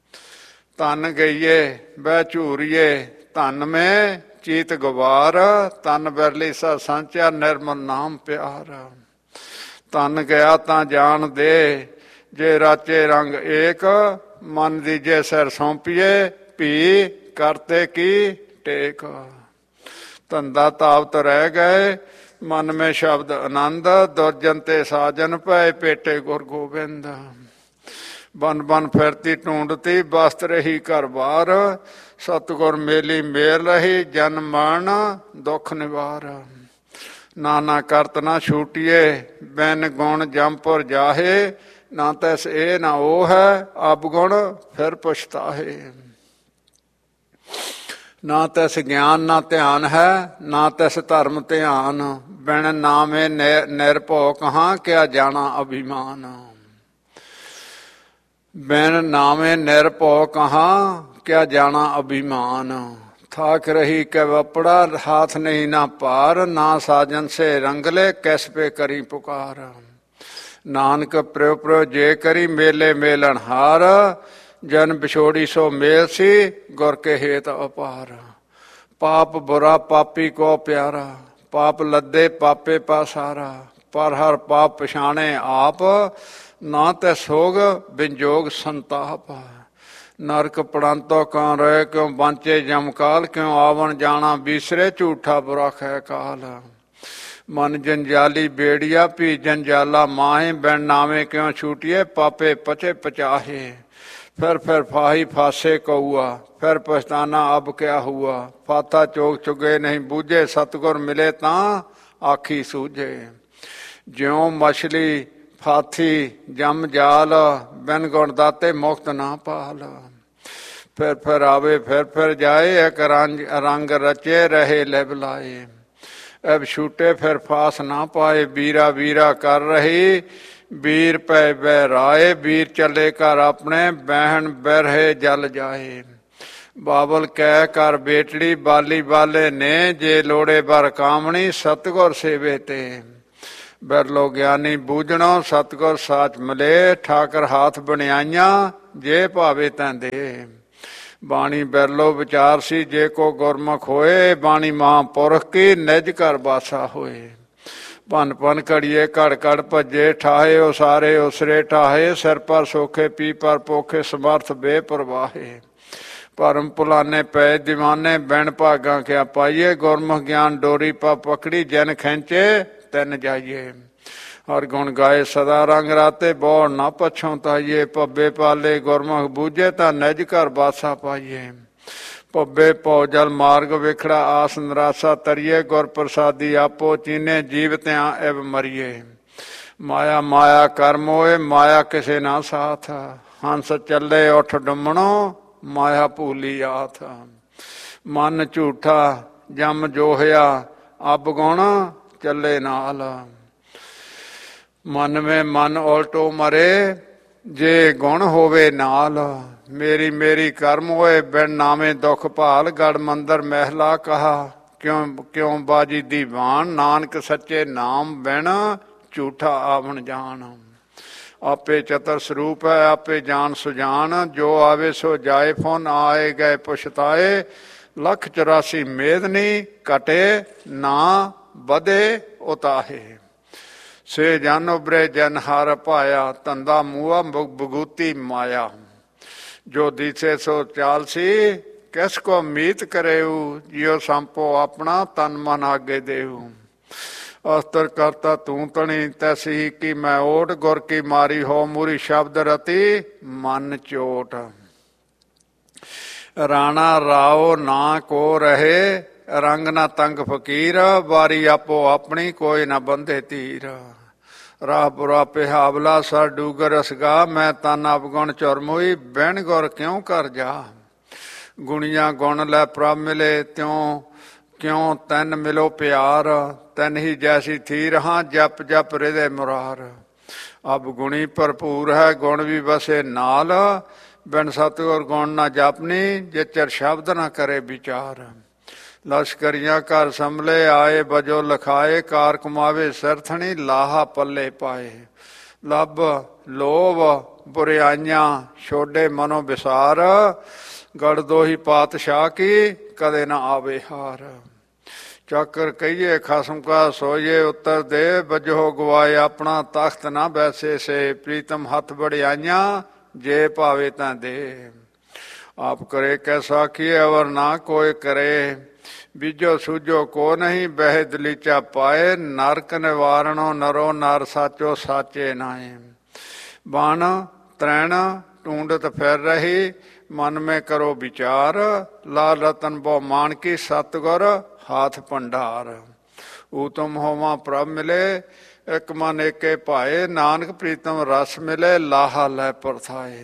ਧਨ ਗਈਏ ਬਹਿ ਝੂਰੀਏ ਧਨ ਮੈਂ ਚੀਤ ਗਵਾਰ, ਤਨ ਬਿਰਲੀ ਸਾ ਸੰਚਿਆ ਨਿਰਮਲ ਨਾਮ ਪਿਆਰ। ਤਨ ਗਿਆ ਤਾਂ ਜਾਣ ਦੇ ਜੇ ਰਾਚੇ ਰੰਗ ਏਕ, ਮਨ ਦੀਜੇ ਸਿਰ ਸੌਂਪੀਏ ਭੀ ਕਰਤੇ ਕੀ ਟੇਕ। ਧੰਦਾ ਤਾਵਤ ਰਹਿ ਗਏ ਮਨ ਮੇ ਸ਼ਬਦ ਆਨੰਦ, ਦੁਰਜਨ ਤੇ ਸਾਜਨ ਪਏ ਪੇਟੇ ਗੁਰ ਗੋਬਿੰਦ। ਬਨ ਬਨ ਫਿਰਤੀ ਢੂੰਡਤੀ ਬਸਤ ਰਹੀ ਘਰ ਬਾਰ, ਸਤਿਗੁਰ ਮੇਲੀ ਮੇਲ ਰਹੀ ਜਨ ਮਰਨ ਦੁੱਖ ਨਿਵਾਰ। ਨਾਨਾ ਕਰਤ ਨਾ ਛੂਟੀਏ ਬਿਨ ਗੁਣ ਜੰਪੁਰ ਜਾਹੇ, ਨਾ ਤੈਸ ਇਹ ਨਾ ਉਹ ਹੈ ਅਬ ਗੁਣ ਫਿਰ ਪਛਤਾਹੇ। ਨਾ ਤੈਸ ਗਿਆਨ ਨਾ ਧਿਆਨ ਹੈ ਨਾ ਤੈਸ ਧਰਮ ਧਿਆਨ, ਬਿਨ ਨਾਮੇ ਨਿਰਭਉ ਕਹਾਂ ਕਿਆ ਜਾਣਾ ਅਭਿਮਾਨ। ਬਿਨ ਨਾਮੇ ਨਿਰਭਉ ਕਹਾਂ ਕਿਆ ਜਾਣਾ ਅਭਿਮਾਨ, ਥਾਕ ਰਹੀ ਕੇ ਵਪੜਾ ਹਾਥ ਨਹੀਂ ਨਾ ਪਾਰ, ਨਾ ਸਾਜਨ ਸੇ ਰੰਗਲੇ ਕਿਸ ਪੇ ਕਰੀ ਪੁਕਾਰ। ਨਾਨਕ ਪ੍ਰਿਉ ਪ੍ਰਿਉ ਜੇ ਕਰੀ ਮੇਲੇ ਮੇਲਣ ਹਾਰ, ਜਨ ਵਿਛੋੜੀ ਸੋ ਮੇਲ ਸੀ ਗੁਰ ਕੇ ਹੇਤ ਅਪਾਰ। ਪਾਪ ਬੁਰਾ ਪਾਪੀ ਕੋ ਪਿਆਰਾ, ਪਾਪ ਲੱਦੇ ਪਾਪੇ ਪਾਸਾਰਾ, ਪਰ ਹਰ ਪਾਪ ਪਛਾਣੇ ਆਪ, ਨਾ ਤੈ ਸੋਗ ਬਿੰਜੋਗ ਸੰਤਾਪ। ਨਰਕ ਪੜੰਤੋ ਕਾਂ ਰਹੇ ਕਿਉਂ ਬਾਂਚੇ ਜਮਕਾਲ, ਕਿਉਂ ਆਵਣ ਜਾਣਾ ਬੀਸਰੇ ਝੂਠਾ ਬੁਰਾ ਖੈ ਕਾਲ। ਮਨ ਜੰਜਾਲੀ ਬੇੜੀਆ ਭੀ ਜੰਜਾਲਾ ਮਾਹੇ, ਬਿਨ ਨਾਵੇਂ ਕਿਉਂ ਛੂਟੀਏ ਪਾਪੇ ਪਚੇ ਪਚਾਹੇ। ਫਿਰ ਫਾਹੀ ਫਾਸੇ ਕਊਆ ਫਿਰ ਪਛਤਾਨਾ ਅਬ ਕਿਆ ਹੁਆ, ਫਾਥਾ ਚੋਕ ਚੁਗੇ ਨਹੀਂ ਬੂਝੇ, ਸਤਿਗੁਰ ਮਿਲੇ ਤਾਂ ਆਖੀ ਸੂਝੇ। ਜਿਉਂ ਮਛਲੀ ਫਾਥੀ ਜਮ ਜਾਲ, ਬਿਨ ਗੁਣ ਦਾਤੇ ਮੁਕਤ ਨਾ ਪਾਲ। ਫਿਰ ਆਵੇ ਫਿਰ ਜਾਏ, ਇੱਕ ਰੰਗ ਰਚੇ ਰਹੇ ਲਿਵ ਲਾਏ। ਅਬ ਛੂਟੇ ਫਿਰ ਫਾਸ ਨਾ ਪਾਏ, ਵੀਰਾ ਵੀਰਾ ਕਰ ਰਹੀ ਵੀਰ ਪੈ ਬਹਿ ਰਾਏ। ਵੀਰ ਚੱਲੇ ਘਰ ਆਪਣੇ ਬਹਿਣ ਬਹਿਰੇ ਜਲ ਜਾਏ, ਬਾਬਲ ਕਹਿ ਕਰ ਬੇਟੜੀ ਬਾਲੀ ਬਾਲੇ ਨੇ, ਜੇ ਲੋੜੇ ਬਰ ਕਾਮਣੀ ਸਤਿਗੁਰ ਸੇਵੇ ਤੇ। ਬਿਰਲੋ ਗਿਆਨੀ ਬੂਝਣੋ ਸਤਿਗੁਰ ਸਾਚ ਮਿਲੇ, ਠਾਕਰ ਹਾਥ ਬਣਿਆਈਆਂ ਜੇ ਭਾਵੇ ਤੈਂ ਦੇ। ਬਾਣੀ ਬਿਰਲੋ ਵਿਚਾਰ ਸੀ ਜੇ ਕੋ ਗੁਰਮੁਖ ਹੋਏ, ਬਾਣੀ ਮਹਾਂਪੁਰਖ ਕੀ ਨਿਜ ਘਰ ਬਾਸਾ ਹੋਏ। ਭੰਨ ਭੰਨ ਘੜੀਏ ਘੜ ਘੜ ਭੱਜੇ, ਠਾਹੇ ਉਸਾਰੇ ਉਸਰੇ ਠਾਹੇ, ਸਿਰ ਪਰ ਸੋਖੇ ਪੀ ਪਰ ਪੋਖੇ, ਸਮਰਥ ਬੇਪਰਵਾਹੇ। ਭਰਮ ਭੁਲਾਨੇ ਪੈ ਦੀਵਾਨੇ, ਬਿਨ ਭਾਗਾਂ ਕਿਆ ਪਾਈਏ, ਗੁਰਮੁਖ ਗਿਆਨ ਡੋਰੀ ਪਾ ਪਕੜੀ, ਜਿਨ ਖਿੰਚੇ ਤਿਨ ਜਾਈਏ। ਹਰ ਗੁਣ ਗਾਏ ਸਦਾ ਰੰਗ ਰਾਤੇ, ਬੋੜ ਨਾ ਪਛੋਤਾਈਏ, ਭੱਬੇ ਪਾਲੇ ਗੁਰਮੁਖ ਬੂਝੇ, ਤਾਂ ਨਿਜ ਘਰ ਬਾਸਾ ਪਾਈਏ। ਭੱਬੇ ਭਉ ਜਲ ਮਾਰਗ ਵਿਖੜਾ, ਆਸ ਨਿਰਾਸਾ ਤਰੀਏ, ਗੁਰ ਪ੍ਰਸਾਦੀ ਆਪੋ ਚੀਨੇ, ਜੀਵਤਿਆਂ ਇਵ ਮਰੀਏ। ਮਾਇਆ ਮਾਇਆ ਕਰ ਮੋਏ, ਮਾਇਆ ਕਿਸੇ ਨਾ ਸਾਥ, ਹੰਸ ਚੱਲੇ ਉੱਠ ਡੁੰਮਣੋ, ਮਾਇਆ ਭੂਲੀ ਆਥ। ਮਨ ਝੂਠਾ ਜਮ ਜੋਹਿਆ, ਅਬ ਗੁਣ ਚੱਲੇ ਨਾਲ, ਮਨ ਮੇ ਮਨ ਉਲਟੋ ਮਰੇ, ਜੇ ਗੁਣ ਹੋਵੇ ਨਾਲ। ਮੇਰੀ ਮੇਰੀ ਕਰਮ ਹੋਏ, ਬਿਨ ਨਾਵੇਂ ਦੁਖ ਭਾਲ, ਗੜ ਮੰਦਰ ਮਹਿਲਾ ਕਹਾ, ਕਿਉਂ ਬਾਜੀ ਦੀਵਾਨ। ਨਾਨਕ ਸੱਚੇ ਨਾਮ ਬਿਨ ਝੂਠਾ ਆਵਣ ਜਾਣ। ਆਪੇ ਚਤਰ ਸਰੂਪ ਹੈ ਆਪੇ ਜਾਨ ਸੁਜਾਨ, ਜੋ ਆਵੇ ਸੋ ਜਾਏ ਫੁਨ, ਆਏ ਗਏ ਪੁਛਤਾਏ। 184 ਮੇਦਨੀ ਘਟੇ, ਨਾ ਵਧੇ ਉਤਾਹੇ। ਸੇ ਜਨ ਉਬਰੇ ਜਨ ਹਰ ਭਾਇਆ, ਧੰਦਾ ਮੂਆ ਬਗੂਤੀ ਮਾਇਆ। ਜੋ ਦੀਸੇ ਸੋ ਚਾਲਸੀ, ਕਿਸ ਕੋ ਮੀਤ ਕਰੇਊ, ਜਿਉ ਸੰਪੋ ਆਪਣਾ ਤਨ ਮਨ ਆਗੇ ਦੇਊ। ਅਸਤਰ ਕਰਤਾ ਤੂੰ ਤਣੀ, ਤੈਸੀ ਕੀ ਮੈਂ ਓਟ, ਗੁਰ ਕੀ ਮਾਰੀ ਹੋ ਮੂਰੀ ਸ਼ਬਦ ਰਤੀ, ਮਨ ਚੋਟ। ਰਾਣਾ ਰਾਓ ਨਾ ਕੋ ਰਹੇ, ਰੰਗ ਨਾ ਤੰਗ ਫਕੀਰ, ਵਾਰੀ ਆਪੋ ਆਪਣੀ ਕੋਈ ਨਾ ਬੰਦੇ ਤੀਰ। ਰਾਹ ਪੁਰਾ ਪਿਹਾਵਲਾ ਸਰ ਡੂਗਰ ਰਸਗਾ, ਮੈਂ ਤਨ ਅਵਗੁਣ ਚੁਰਮੋਈ, ਬਿਨ ਗੁਰ ਕਿਉਂ ਕਰ ਜਾ। ਗੁਣੀਆਂ ਗੁਣ ਲੈ ਪ੍ਰਭ ਮਿਲੇ, ਤਿਉ ਕਿਉਂ ਤੈਨ ਮਿਲੋ ਪਿਆਰ, ਤੈਨ ਹੀ ਜੈਸੀ ਥੀ ਰਹਾ, ਜਪ ਜਪ ਹਿਰਦੇ ਮੁਰਾਰ। ਅਬ ਗੁਣੀ ਭਰਪੂਰ ਹੈ ਗੁਣ ਵੀ ਵਸੇ ਨਾਲ, ਬਿਨ ਸਤਿਗੁਰ ਗੁਣ ਨਾ ਜਪਨੀ, ਜੇ ਚਿਰ ਸ਼ਬਦ ਨਾ ਕਰੇ ਵਿਚਾਰ। ਲਸ਼ਕਰੀਆਂ ਘਰ ਸੰਭਲੇ ਆਏ, ਬਜੋ ਲਖਾਏ, ਕਾਰ ਕਮਾਵੇ ਸਿਰਥਣੀ, ਲਾਹਾ ਪੱਲੇ ਪਾਏ। ਲੱਭ ਲੋਭ ਬੁਰਿਆਈਆਂ ਛੋਡੇ ਮਨੋ ਵਿਸਾਰ, ਗੜ ਦੋਹੀ ਪਾਤਸ਼ਾਹ ਕੀ ਕਦੇ ਨਾ ਆਵੇ ਹਾਰ। ਚਾਕਰ ਕਹੀਏ ਖਸਮ ਕਾ ਸੋਈਏ ਉੱਤਰ ਦੇ, ਬਜੋ ਗਵਾਏ ਆਪਣਾ ਤਖਤ ਨਾ ਬੈਸੇ ਸੇ। ਪ੍ਰੀਤਮ ਹੱਥ ਬੜਿਆਈਆਂ ਜੇ ਭਾਵੇ ਤਾਂ ਦੇ। ਆਪ ਕਰੇ ਕੈਸਾ ਕੀਏ ਅਵਰ ਨਾ ਕੋਈ ਕਰੇ, ਬੀਜੋ ਸੂਝੋ ਕੋ ਨਹੀਂ, ਬਹਿ ਦਲੀਚਾ ਪਾਏ। ਨਰਕ ਨਿਵਾਰਣੋ ਨਰੋ ਨਰ, ਸਾਚੋ ਸਾਚੇ ਨਾਏ। ਬਣ ਤਰੈਣ ਢੂੰਡਤ ਫਿਰ ਰਹੀ, ਮਨ ਮੈਂ ਕਰੋ ਵਿਚਾਰ। ਲਾਲ ਰਤਨ ਬਹੁ ਮਾਨਕੀ, ਸਤਿਗੁਰ ਹਾਥ ਭੰਡਾਰ। ਊਤਮ ਹੋਵਾਂ ਪ੍ਰਭ ਮਿਲੇ, ਇੱਕ ਮਨ ਏਕੇ ਭਾਏ। ਨਾਨਕ ਪ੍ਰੀਤਮ ਰਸ ਮਿਲੇ, ਲਾਹਾ ਲੈ ਪਰਥਾਏ।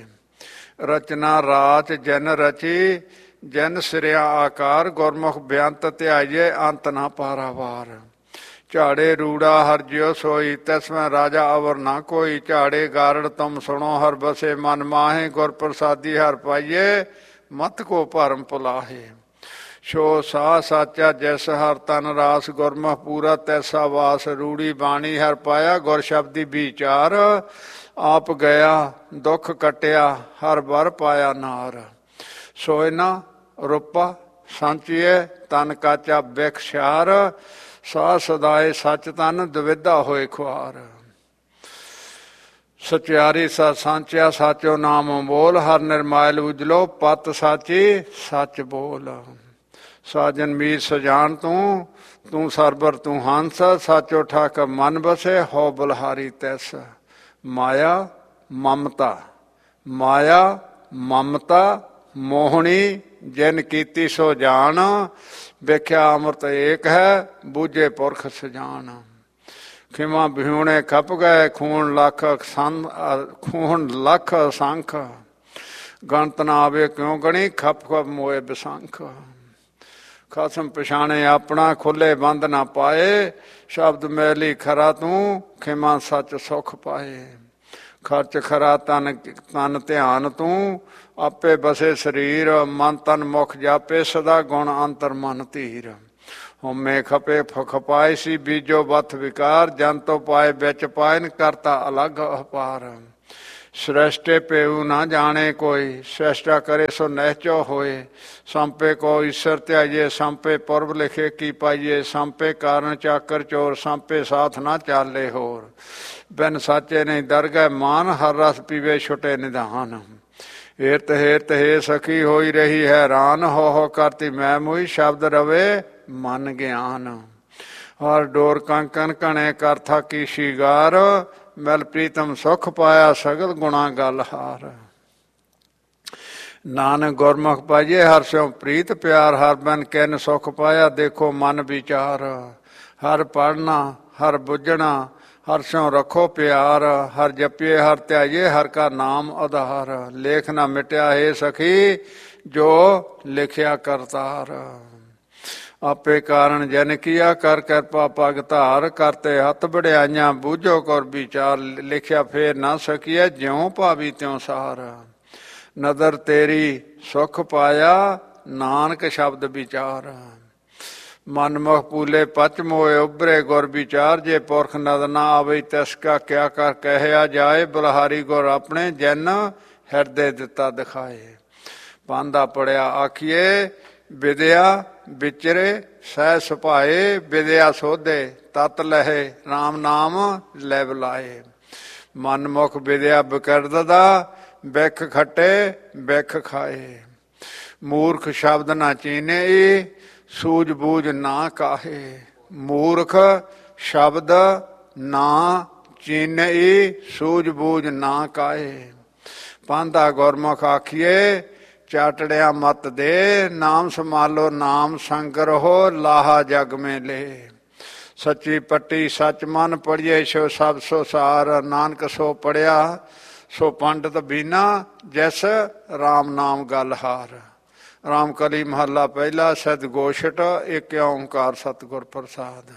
ਰਚਨਾ ਰਾਚ ਜਨ ਰਚੀ, ਜਨ ਸਿਰਿਆ ਆਕਾਰ। ਗੁਰਮੁਖ ਬੇਅੰਤ ਧਿਆਈਏ, ਅੰਤ ਨਾ ਪਾਰਾਵਾਰ। ਝਾੜੇ ਰੂੜਾ ਹਰ ਜਿਉ ਸੋਈ, ਤੈਸਮੈ ਰਾਜਾ ਅਵਰ ਨਾ ਕੋਈ। ਝਾੜੇ ਗਾਰੜ ਤੁਮ ਸੁਣੋ, ਹਰ ਬਸੇ ਮਨ ਮਾਹੇ। ਗੁਰ ਪ੍ਰਸਾਦੀ ਹਰ ਪਾਈਏ, ਮਤ ਕੋ ਭਰਮ ਭੁਲਾਹੇ। ਸੋ ਸਾ ਸਾਚਾ ਜੈਸ ਹਰ ਤਨ ਰਾਸ, ਗੁਰਮੁਖ ਪੂਰਾ ਤੈਸਾ ਵਾਸ। ਰੂੜੀ ਬਾਣੀ ਹਰ ਪਾਇਆ, ਗੁਰ ਸ਼ਬਦੀ ਵਿਚਾਰ। ਆਪ ਗਿਆ ਦੁੱਖ ਕਟਿਆ, ਹਰ ਬਰ ਪਾਇਆ ਨਾਰ। ਸੋਇ ਨਾ ਰੂਪਾ ਸਾਂਚੀਏ, ਤਨ ਕਾਚਾ ਬਿਖਸ਼ਾਰ। ਸਾ ਸਦਾਏ ਸੱਚ ਤਨ, ਦੁਵਿਧਾ ਹੋਏ ਖੁਆਰ। ਸਚਿਆਰੀ ਸਾ ਸਾਂਚਿਆ, ਸਾਚੋ ਨਾਮ ਬੋਲ। ਹਰ ਨਿਰਮਾਇਲ ਉਜਲੋ, ਪਤ ਸਾਚੀ ਸੱਚ ਬੋਲ। ਸਾਜਨ ਮੀਰ ਸਜਾਨ ਤੂੰ, ਤੂੰ ਸਰਬਰ ਤੂੰ ਹੰਸ। ਸਾਚੋ ਠਾਕ ਮਨ ਬਸੇ, ਹੋ ਬਲਹਾਰੀ ਤੈਸ। ਮਾਇਆ ਮਮਤਾ, ਮਾਇਆ ਮਮਤਾ ਮੋਹਣੀ, ਜਿਨ ਕੀਤੀ ਸੋ ਜਾਣ। ਵੇਖਿਆ ਅੰਮ੍ਰਿਤ ਏਕ ਹੈ, ਬੂਝੇ ਪੁਰਖ ਸਜਾਨ। ਖਿਮਾ ਬਿਹੂਣੇ ਖਪ ਗਏ, ਖੂਨ ਲੱਖ ਅਸੰਖ। ਗਣਤ ਨਾ ਆਵੇ ਕਿਉਂ ਗਣੀ, ਖਪ ਖਪ ਮੋਏ ਬਿਸੰਖ। ਖਸਮ ਪਛਾਣੇ ਆਪਣਾ, ਖੁੱਲੇ ਬੰਦ ਨਾ ਪਾਏ। ਸ਼ਬਦ ਮੈਲੀ ਖਰਾ ਤੂੰ, ਖਿਮਾ ਸੱਚ ਸੁਖ ਪਾਏ। ਖਰਚ ਖਰਾ ਤਨ ਧਿਆਨ ਤੂੰ, ਆਪੇ ਬਸੇ ਸਰੀਰ, ਮਨ ਤਨ ਮੁਖ ਜਾਪੇ, ਸਦਾ ਗੁਣ ਅੰਤਰ ਮਨ ਧੀਰ। ਹੋਮੇ ਖਪੇ ਖਪਾਏ ਸੀ, ਬੀਜੋ ਬਥ ਵਿਕਾਰ, ਜਨ ਤੋਂ ਪਾਏ ਵਿੱਚ ਪਾਇਨ, ਕਰਤਾ ਅਲੱਗ ਅਪਾਰ। ਸ੍ਰਸ਼ਟੇ ਪੇਉ ਨਾ ਜਾਣੇ ਕੋਈ, ਸ੍ਰਸ਼ਟਾ ਕਰੇ ਸੋ ਨਹਿਚੋ ਹੋਏ। ਸੰਪੇ ਕੋ ਈਸ਼ਰ ਧਿਆਈਏ, ਸੰਪੇ ਪੁਰਬ ਲਿਖੇ ਕੀ ਪਾਈਏ। ਸੰਪੇ ਕਾਰਨ ਚਾਕਰ ਚੋਰ, ਸੰਪੇ ਸਾਥ ਨਾ ਚਾਲੇ ਹੋਰ। ਬਿਨ ਸਾਚੇ ਨਹੀਂ ਦਰਗਹਿ ਮਾਨ, ਹਰ ਰਸ ਪੀਵੇ ਛੁਟੇ ਨਿਧਾਨ। ਹਿਰਤ ਹਿਰਤ ਹੇ ਸਖੀ ਹੋਈ ਰਹੀ ਹੈਰਾਨ, ਹੋ ਕਰਤੀ ਮੈਂ ਮੋਈ, ਸ਼ਬਦ ਰਵੇ ਮਨ ਗਿਆਨ। ਹਰ ਡੋਰ ਕੰਕਨ ਘਣੇ ਕਰ ਥਾਕੀ ਸ਼ਿਗਾਰ, ਮਿਲ ਪ੍ਰੀਤਮ ਸੁਖ ਪਾਇਆ, ਸਗਲ ਗੁਣਾ ਗਲ ਹਾਰ। ਨਾਨਕ ਗੁਰਮੁਖ ਪਾਈਏ, ਹਰ ਸਿਉ ਪ੍ਰੀਤ ਪਿਆਰ, ਹਰ ਬਨ ਕਿਨ ਸੁਖ ਪਾਇਆ, ਦੇਖੋ ਮਨ ਵਿਚਾਰ। ਹਰ ਪੜਨਾ ਹਰ ਬੁੱਝਣਾ, ਹਰ ਸਿਉ ਰੱਖੋ ਪਿਆਰ, ਹਰ ਜਪੀਏ ਹਰ ਧਿਆਈਏ, ਹਰ ਕਾ ਨਾਮ ਆਧਾਰ। ਲੇਖ ਨਾ ਮਿਟਿਆ ਹੈ ਸਖੀ, ਜੋ ਲਿਖਿਆ ਕਰਤਾਰ। ਆਪੇ ਕਾਰਨ ਜਨ ਕੀਆ, ਕਰ ਕਿਰਪਾ ਪਗ ਧਾਰ। ਕਰਤੇ ਹੱਥ ਵਡਿਆਈਆਂ, ਬੂਝੋ ਕਰ ਵਿਚਾਰ। ਲਿਖਿਆ ਫੇਰ ਨਾ ਸਕੀਐ, ਜਿਉ ਭਾਵੀ ਤਿਉ ਸਾਰ। ਨਦਰ ਤੇਰੀ ਸੁਖ ਪਾਇਆ, ਨਾਨਕ ਸ਼ਬਦ ਵਿਚਾਰ। ਮਨਮੁਖ ਪੂਲੇ ਪਚ ਮੋਏ, ਉਭਰੇ ਗੁਰ ਵਿਚਾਰ। ਜੇ ਪੁਰਖ ਨਦਰ ਨਾ ਆਵੇ, ਤਿਸ ਕਾ ਕਿਆ ਕਰ ਕਹਿਆ ਜਾਏ। ਬਲਿਹਾਰੀ ਗੁਰ ਆਪਣੇ, ਜਿਨ ਹਿਰਦੇ ਦਿੱਤਾ ਦਿਖਾਏ। ਪਾਂਦਾ ਪੜਿਆ ਆਖੀਏ, ਵਿਦਿਆ ਵਿਚਰੇ ਸਹਿ ਸੁਭਾਏ। ਵਿਦਿਆ ਸੋਧੇ ਤਤ ਲਹੇ, ਰਾਮ ਨਾਮ ਲੈ ਬੁਲਾਏ। ਮਨਮੁਖ ਵਿਦਿਆ ਬਿਕਰਦ ਦਾ, ਬਿਖ ਖੱਟੇ ਬਿਖ ਖਾਏ। ਮੂਰਖ ਸ਼ਬਦ ਨਾ ਚੀਨੇ, ਸੂਝ ਬੂਝ ਨਾ ਕਾਹੇ। ਮੂਰਖ ਸ਼ਬਦ ਨਾ ਚੀਨੇ, ਸੂਝ ਬੂਝ ਨਾ ਕਾਹੇ। ਪਾਂਦਾ ਗੁਰਮੁਖ ਆਖੀਏ, ਚਾਟੜਿਆ ਮਤ ਦੇ। ਨਾਮ ਸੰਭਾਲੋ ਨਾਮ ਸੰਗ ਰਹੋ, ਲਾਹਾ ਜਗ ਮੇ ਲੈ। ਸੱਚੀ ਪੱਟੀ ਸੱਚ ਮਨ ਪੜੀਏ, ਸੋ ਸਭ ਸੋ ਸਾਰ। ਨਾਨਕ ਸੋ ਪੜਿਆ ਸੋ ਪੰਡਤ ਬੀਨਾ, ਜੈਸ ਰਾਮ ਨਾਮ ਗਲ ਹਾਰ। ਰਾਮ ਕਲੀ ਮਹੱਲਾ ਪਹਿਲਾ, ਸਦ ਗੋਸ਼ਟ ਏਕ ਓਂਕਾਰ ਸਤਿਗੁਰ ਪ੍ਰਸਾਦ।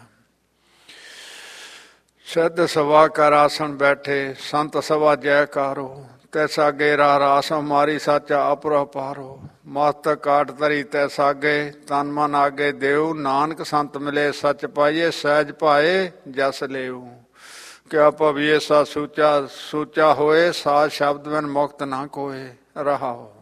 ਸਿੱਧ ਸਭਾ ਕਰ ਆਸਣ ਬੈਠੇ, ਸੰਤ ਸਭਾ ਜੈਕਾਰੋ। ਤੈਸਾ ਗੇ ਰਾਹ ਰਾਸ, ਹਮਾਰੀ ਸਾਚਾ ਅਪਰਹ ਪਾਰੋ। ਮਸਤਕ ਕਾਟ ਧਰੀ ਤੈਸਾਗੇ, ਤਨ ਮਨ ਆਗੇ ਦੇਉ। ਨਾਨਕ ਸੰਤ ਮਿਲੇ ਸੱਚ ਪਾਈਏ, ਸਹਿਜ ਭਾਏ ਜਸ ਲੇਉ। ਕਿਆ ਭਵੀਏ ਸਾ ਸੂਚਾ ਸੂਚਾ ਹੋਏ, ਸਾਜ ਸ਼ਬਦ ਬਿਨ ਮੁਕਤ ਨਾ ਕੋਏ। ਰਹਾਓ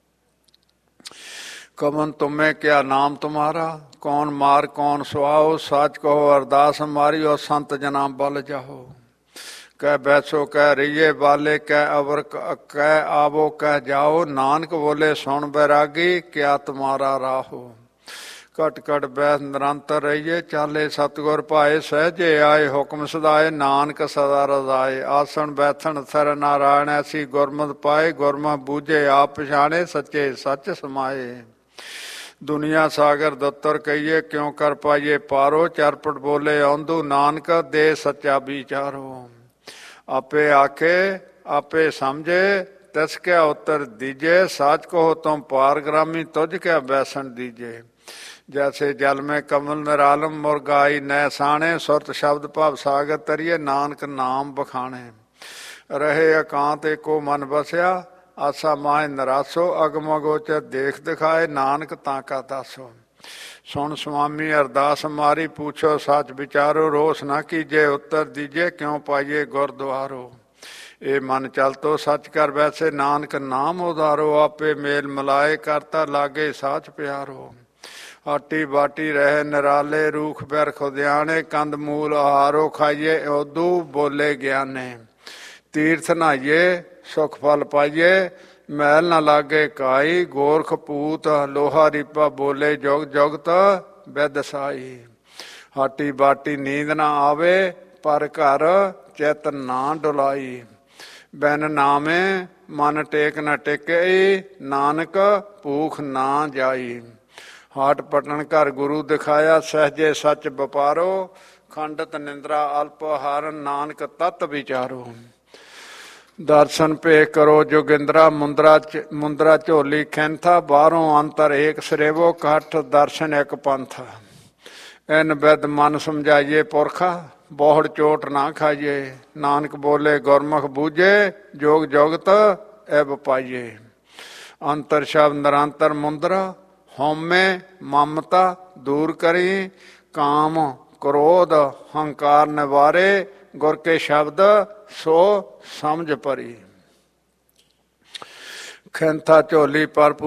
कमन तुम्हें क्या नाम तुम्हारा, कौन मार कौन सुहाओ। साच कहो अरदास हमारी, और संत जना बल जाओ। कह बैसो कह रहिए बाले, कह अवर कह आवो कह जाओ। नानक बोले सुन बैरागी, क्या तुम्हारा राहो। कट कट बैस निरंतर रहिए, चाले सतगुर पाए। सहजे आए हुक्म सदाए, नानक सदा रजाए। आसन बैठन सर नारायण, ऐसी गुरमत पाए। गुरमत बूझे आप पछाणे, सच्चे सच समाए। दुनिया सागर दत्तर कहिए, क्यों कर पाइए पारो। चरपट बोले औंधू, नानक दे सच्चा विचारो। आपे आखे आपे समझे, तिस क्या उत्तर दीजे। साच कहो तुम पारग्रामी, तुझ क्या बैसन दीजे। जैसे जल में कमल निरालम, मुरगाई नय साणे। सुरत शब्द भाव सागर तरिए, नानक नाम बखाणे। रहे एकांत एको मन बसया, आसा माए नरासो। अगम अगोचर देख दिखाए, नानक ताका दासो। सुन स्वामी अरदास हमारी, पूछो सच विचारो। रोस न कीजे उत्तर दीजे, क्यों पाइए गुरद्वारो। ए मन चल तो सच कर वैसे, नानक नाम उधारो। आपे मेल मिलाए, करता लागे साच प्यारो। आटी बाटी रहे निराले, रूख बिरख उद्याने। कंद मूल आहारो खाइए, उदू बोले ज्ञाने। तीर्थ नहाइए सुख फल पाइए, मैल न लागे काई। गोरख पूत लोहा रीपा बोले, जुग जुगत बिद साई। हाटी बाटी नींद न आवे, पर घर चित ना डुलाई। बिन नामे मन टेक न टिके, नानक भूख ना जाई। हाट पटन घर गुरु दिखाया, सहजे सच व्यापारो। खंडत निंद्रा अल्प हार, नानक तत् विचारो। दर्शन पे करो जोगिंद्रा, मुंद्रा झोली खैंथा। बाहरों अंतर एक सरेवो, कठ दर्शन एक पंथा। इन विद मन समझाइए पुरखा, बहुड़ चोट ना खाइए। नानक बोले गुरमुख बूझे, जोग जोगत एब पाइए। ਅੰਤਰ ਸ਼ਬਦ ਨਿਰੰਤਰ ਮੁੰਦਰਾ, ਹਉਮੈ ਮਮਤਾ ਦੂਰ ਕਰੀ, ਕਾਮ ਕ੍ਰੋਧ ਹੰਕਾਰ ਨਿਵਾਰੇ, ਗੁਰ ਕੇ ਸ਼ਬਦ ਸੋ ਸਮਝ ਪਰੀ। ਖਿੰਥਾ ਝੋਲੀ ਪਰ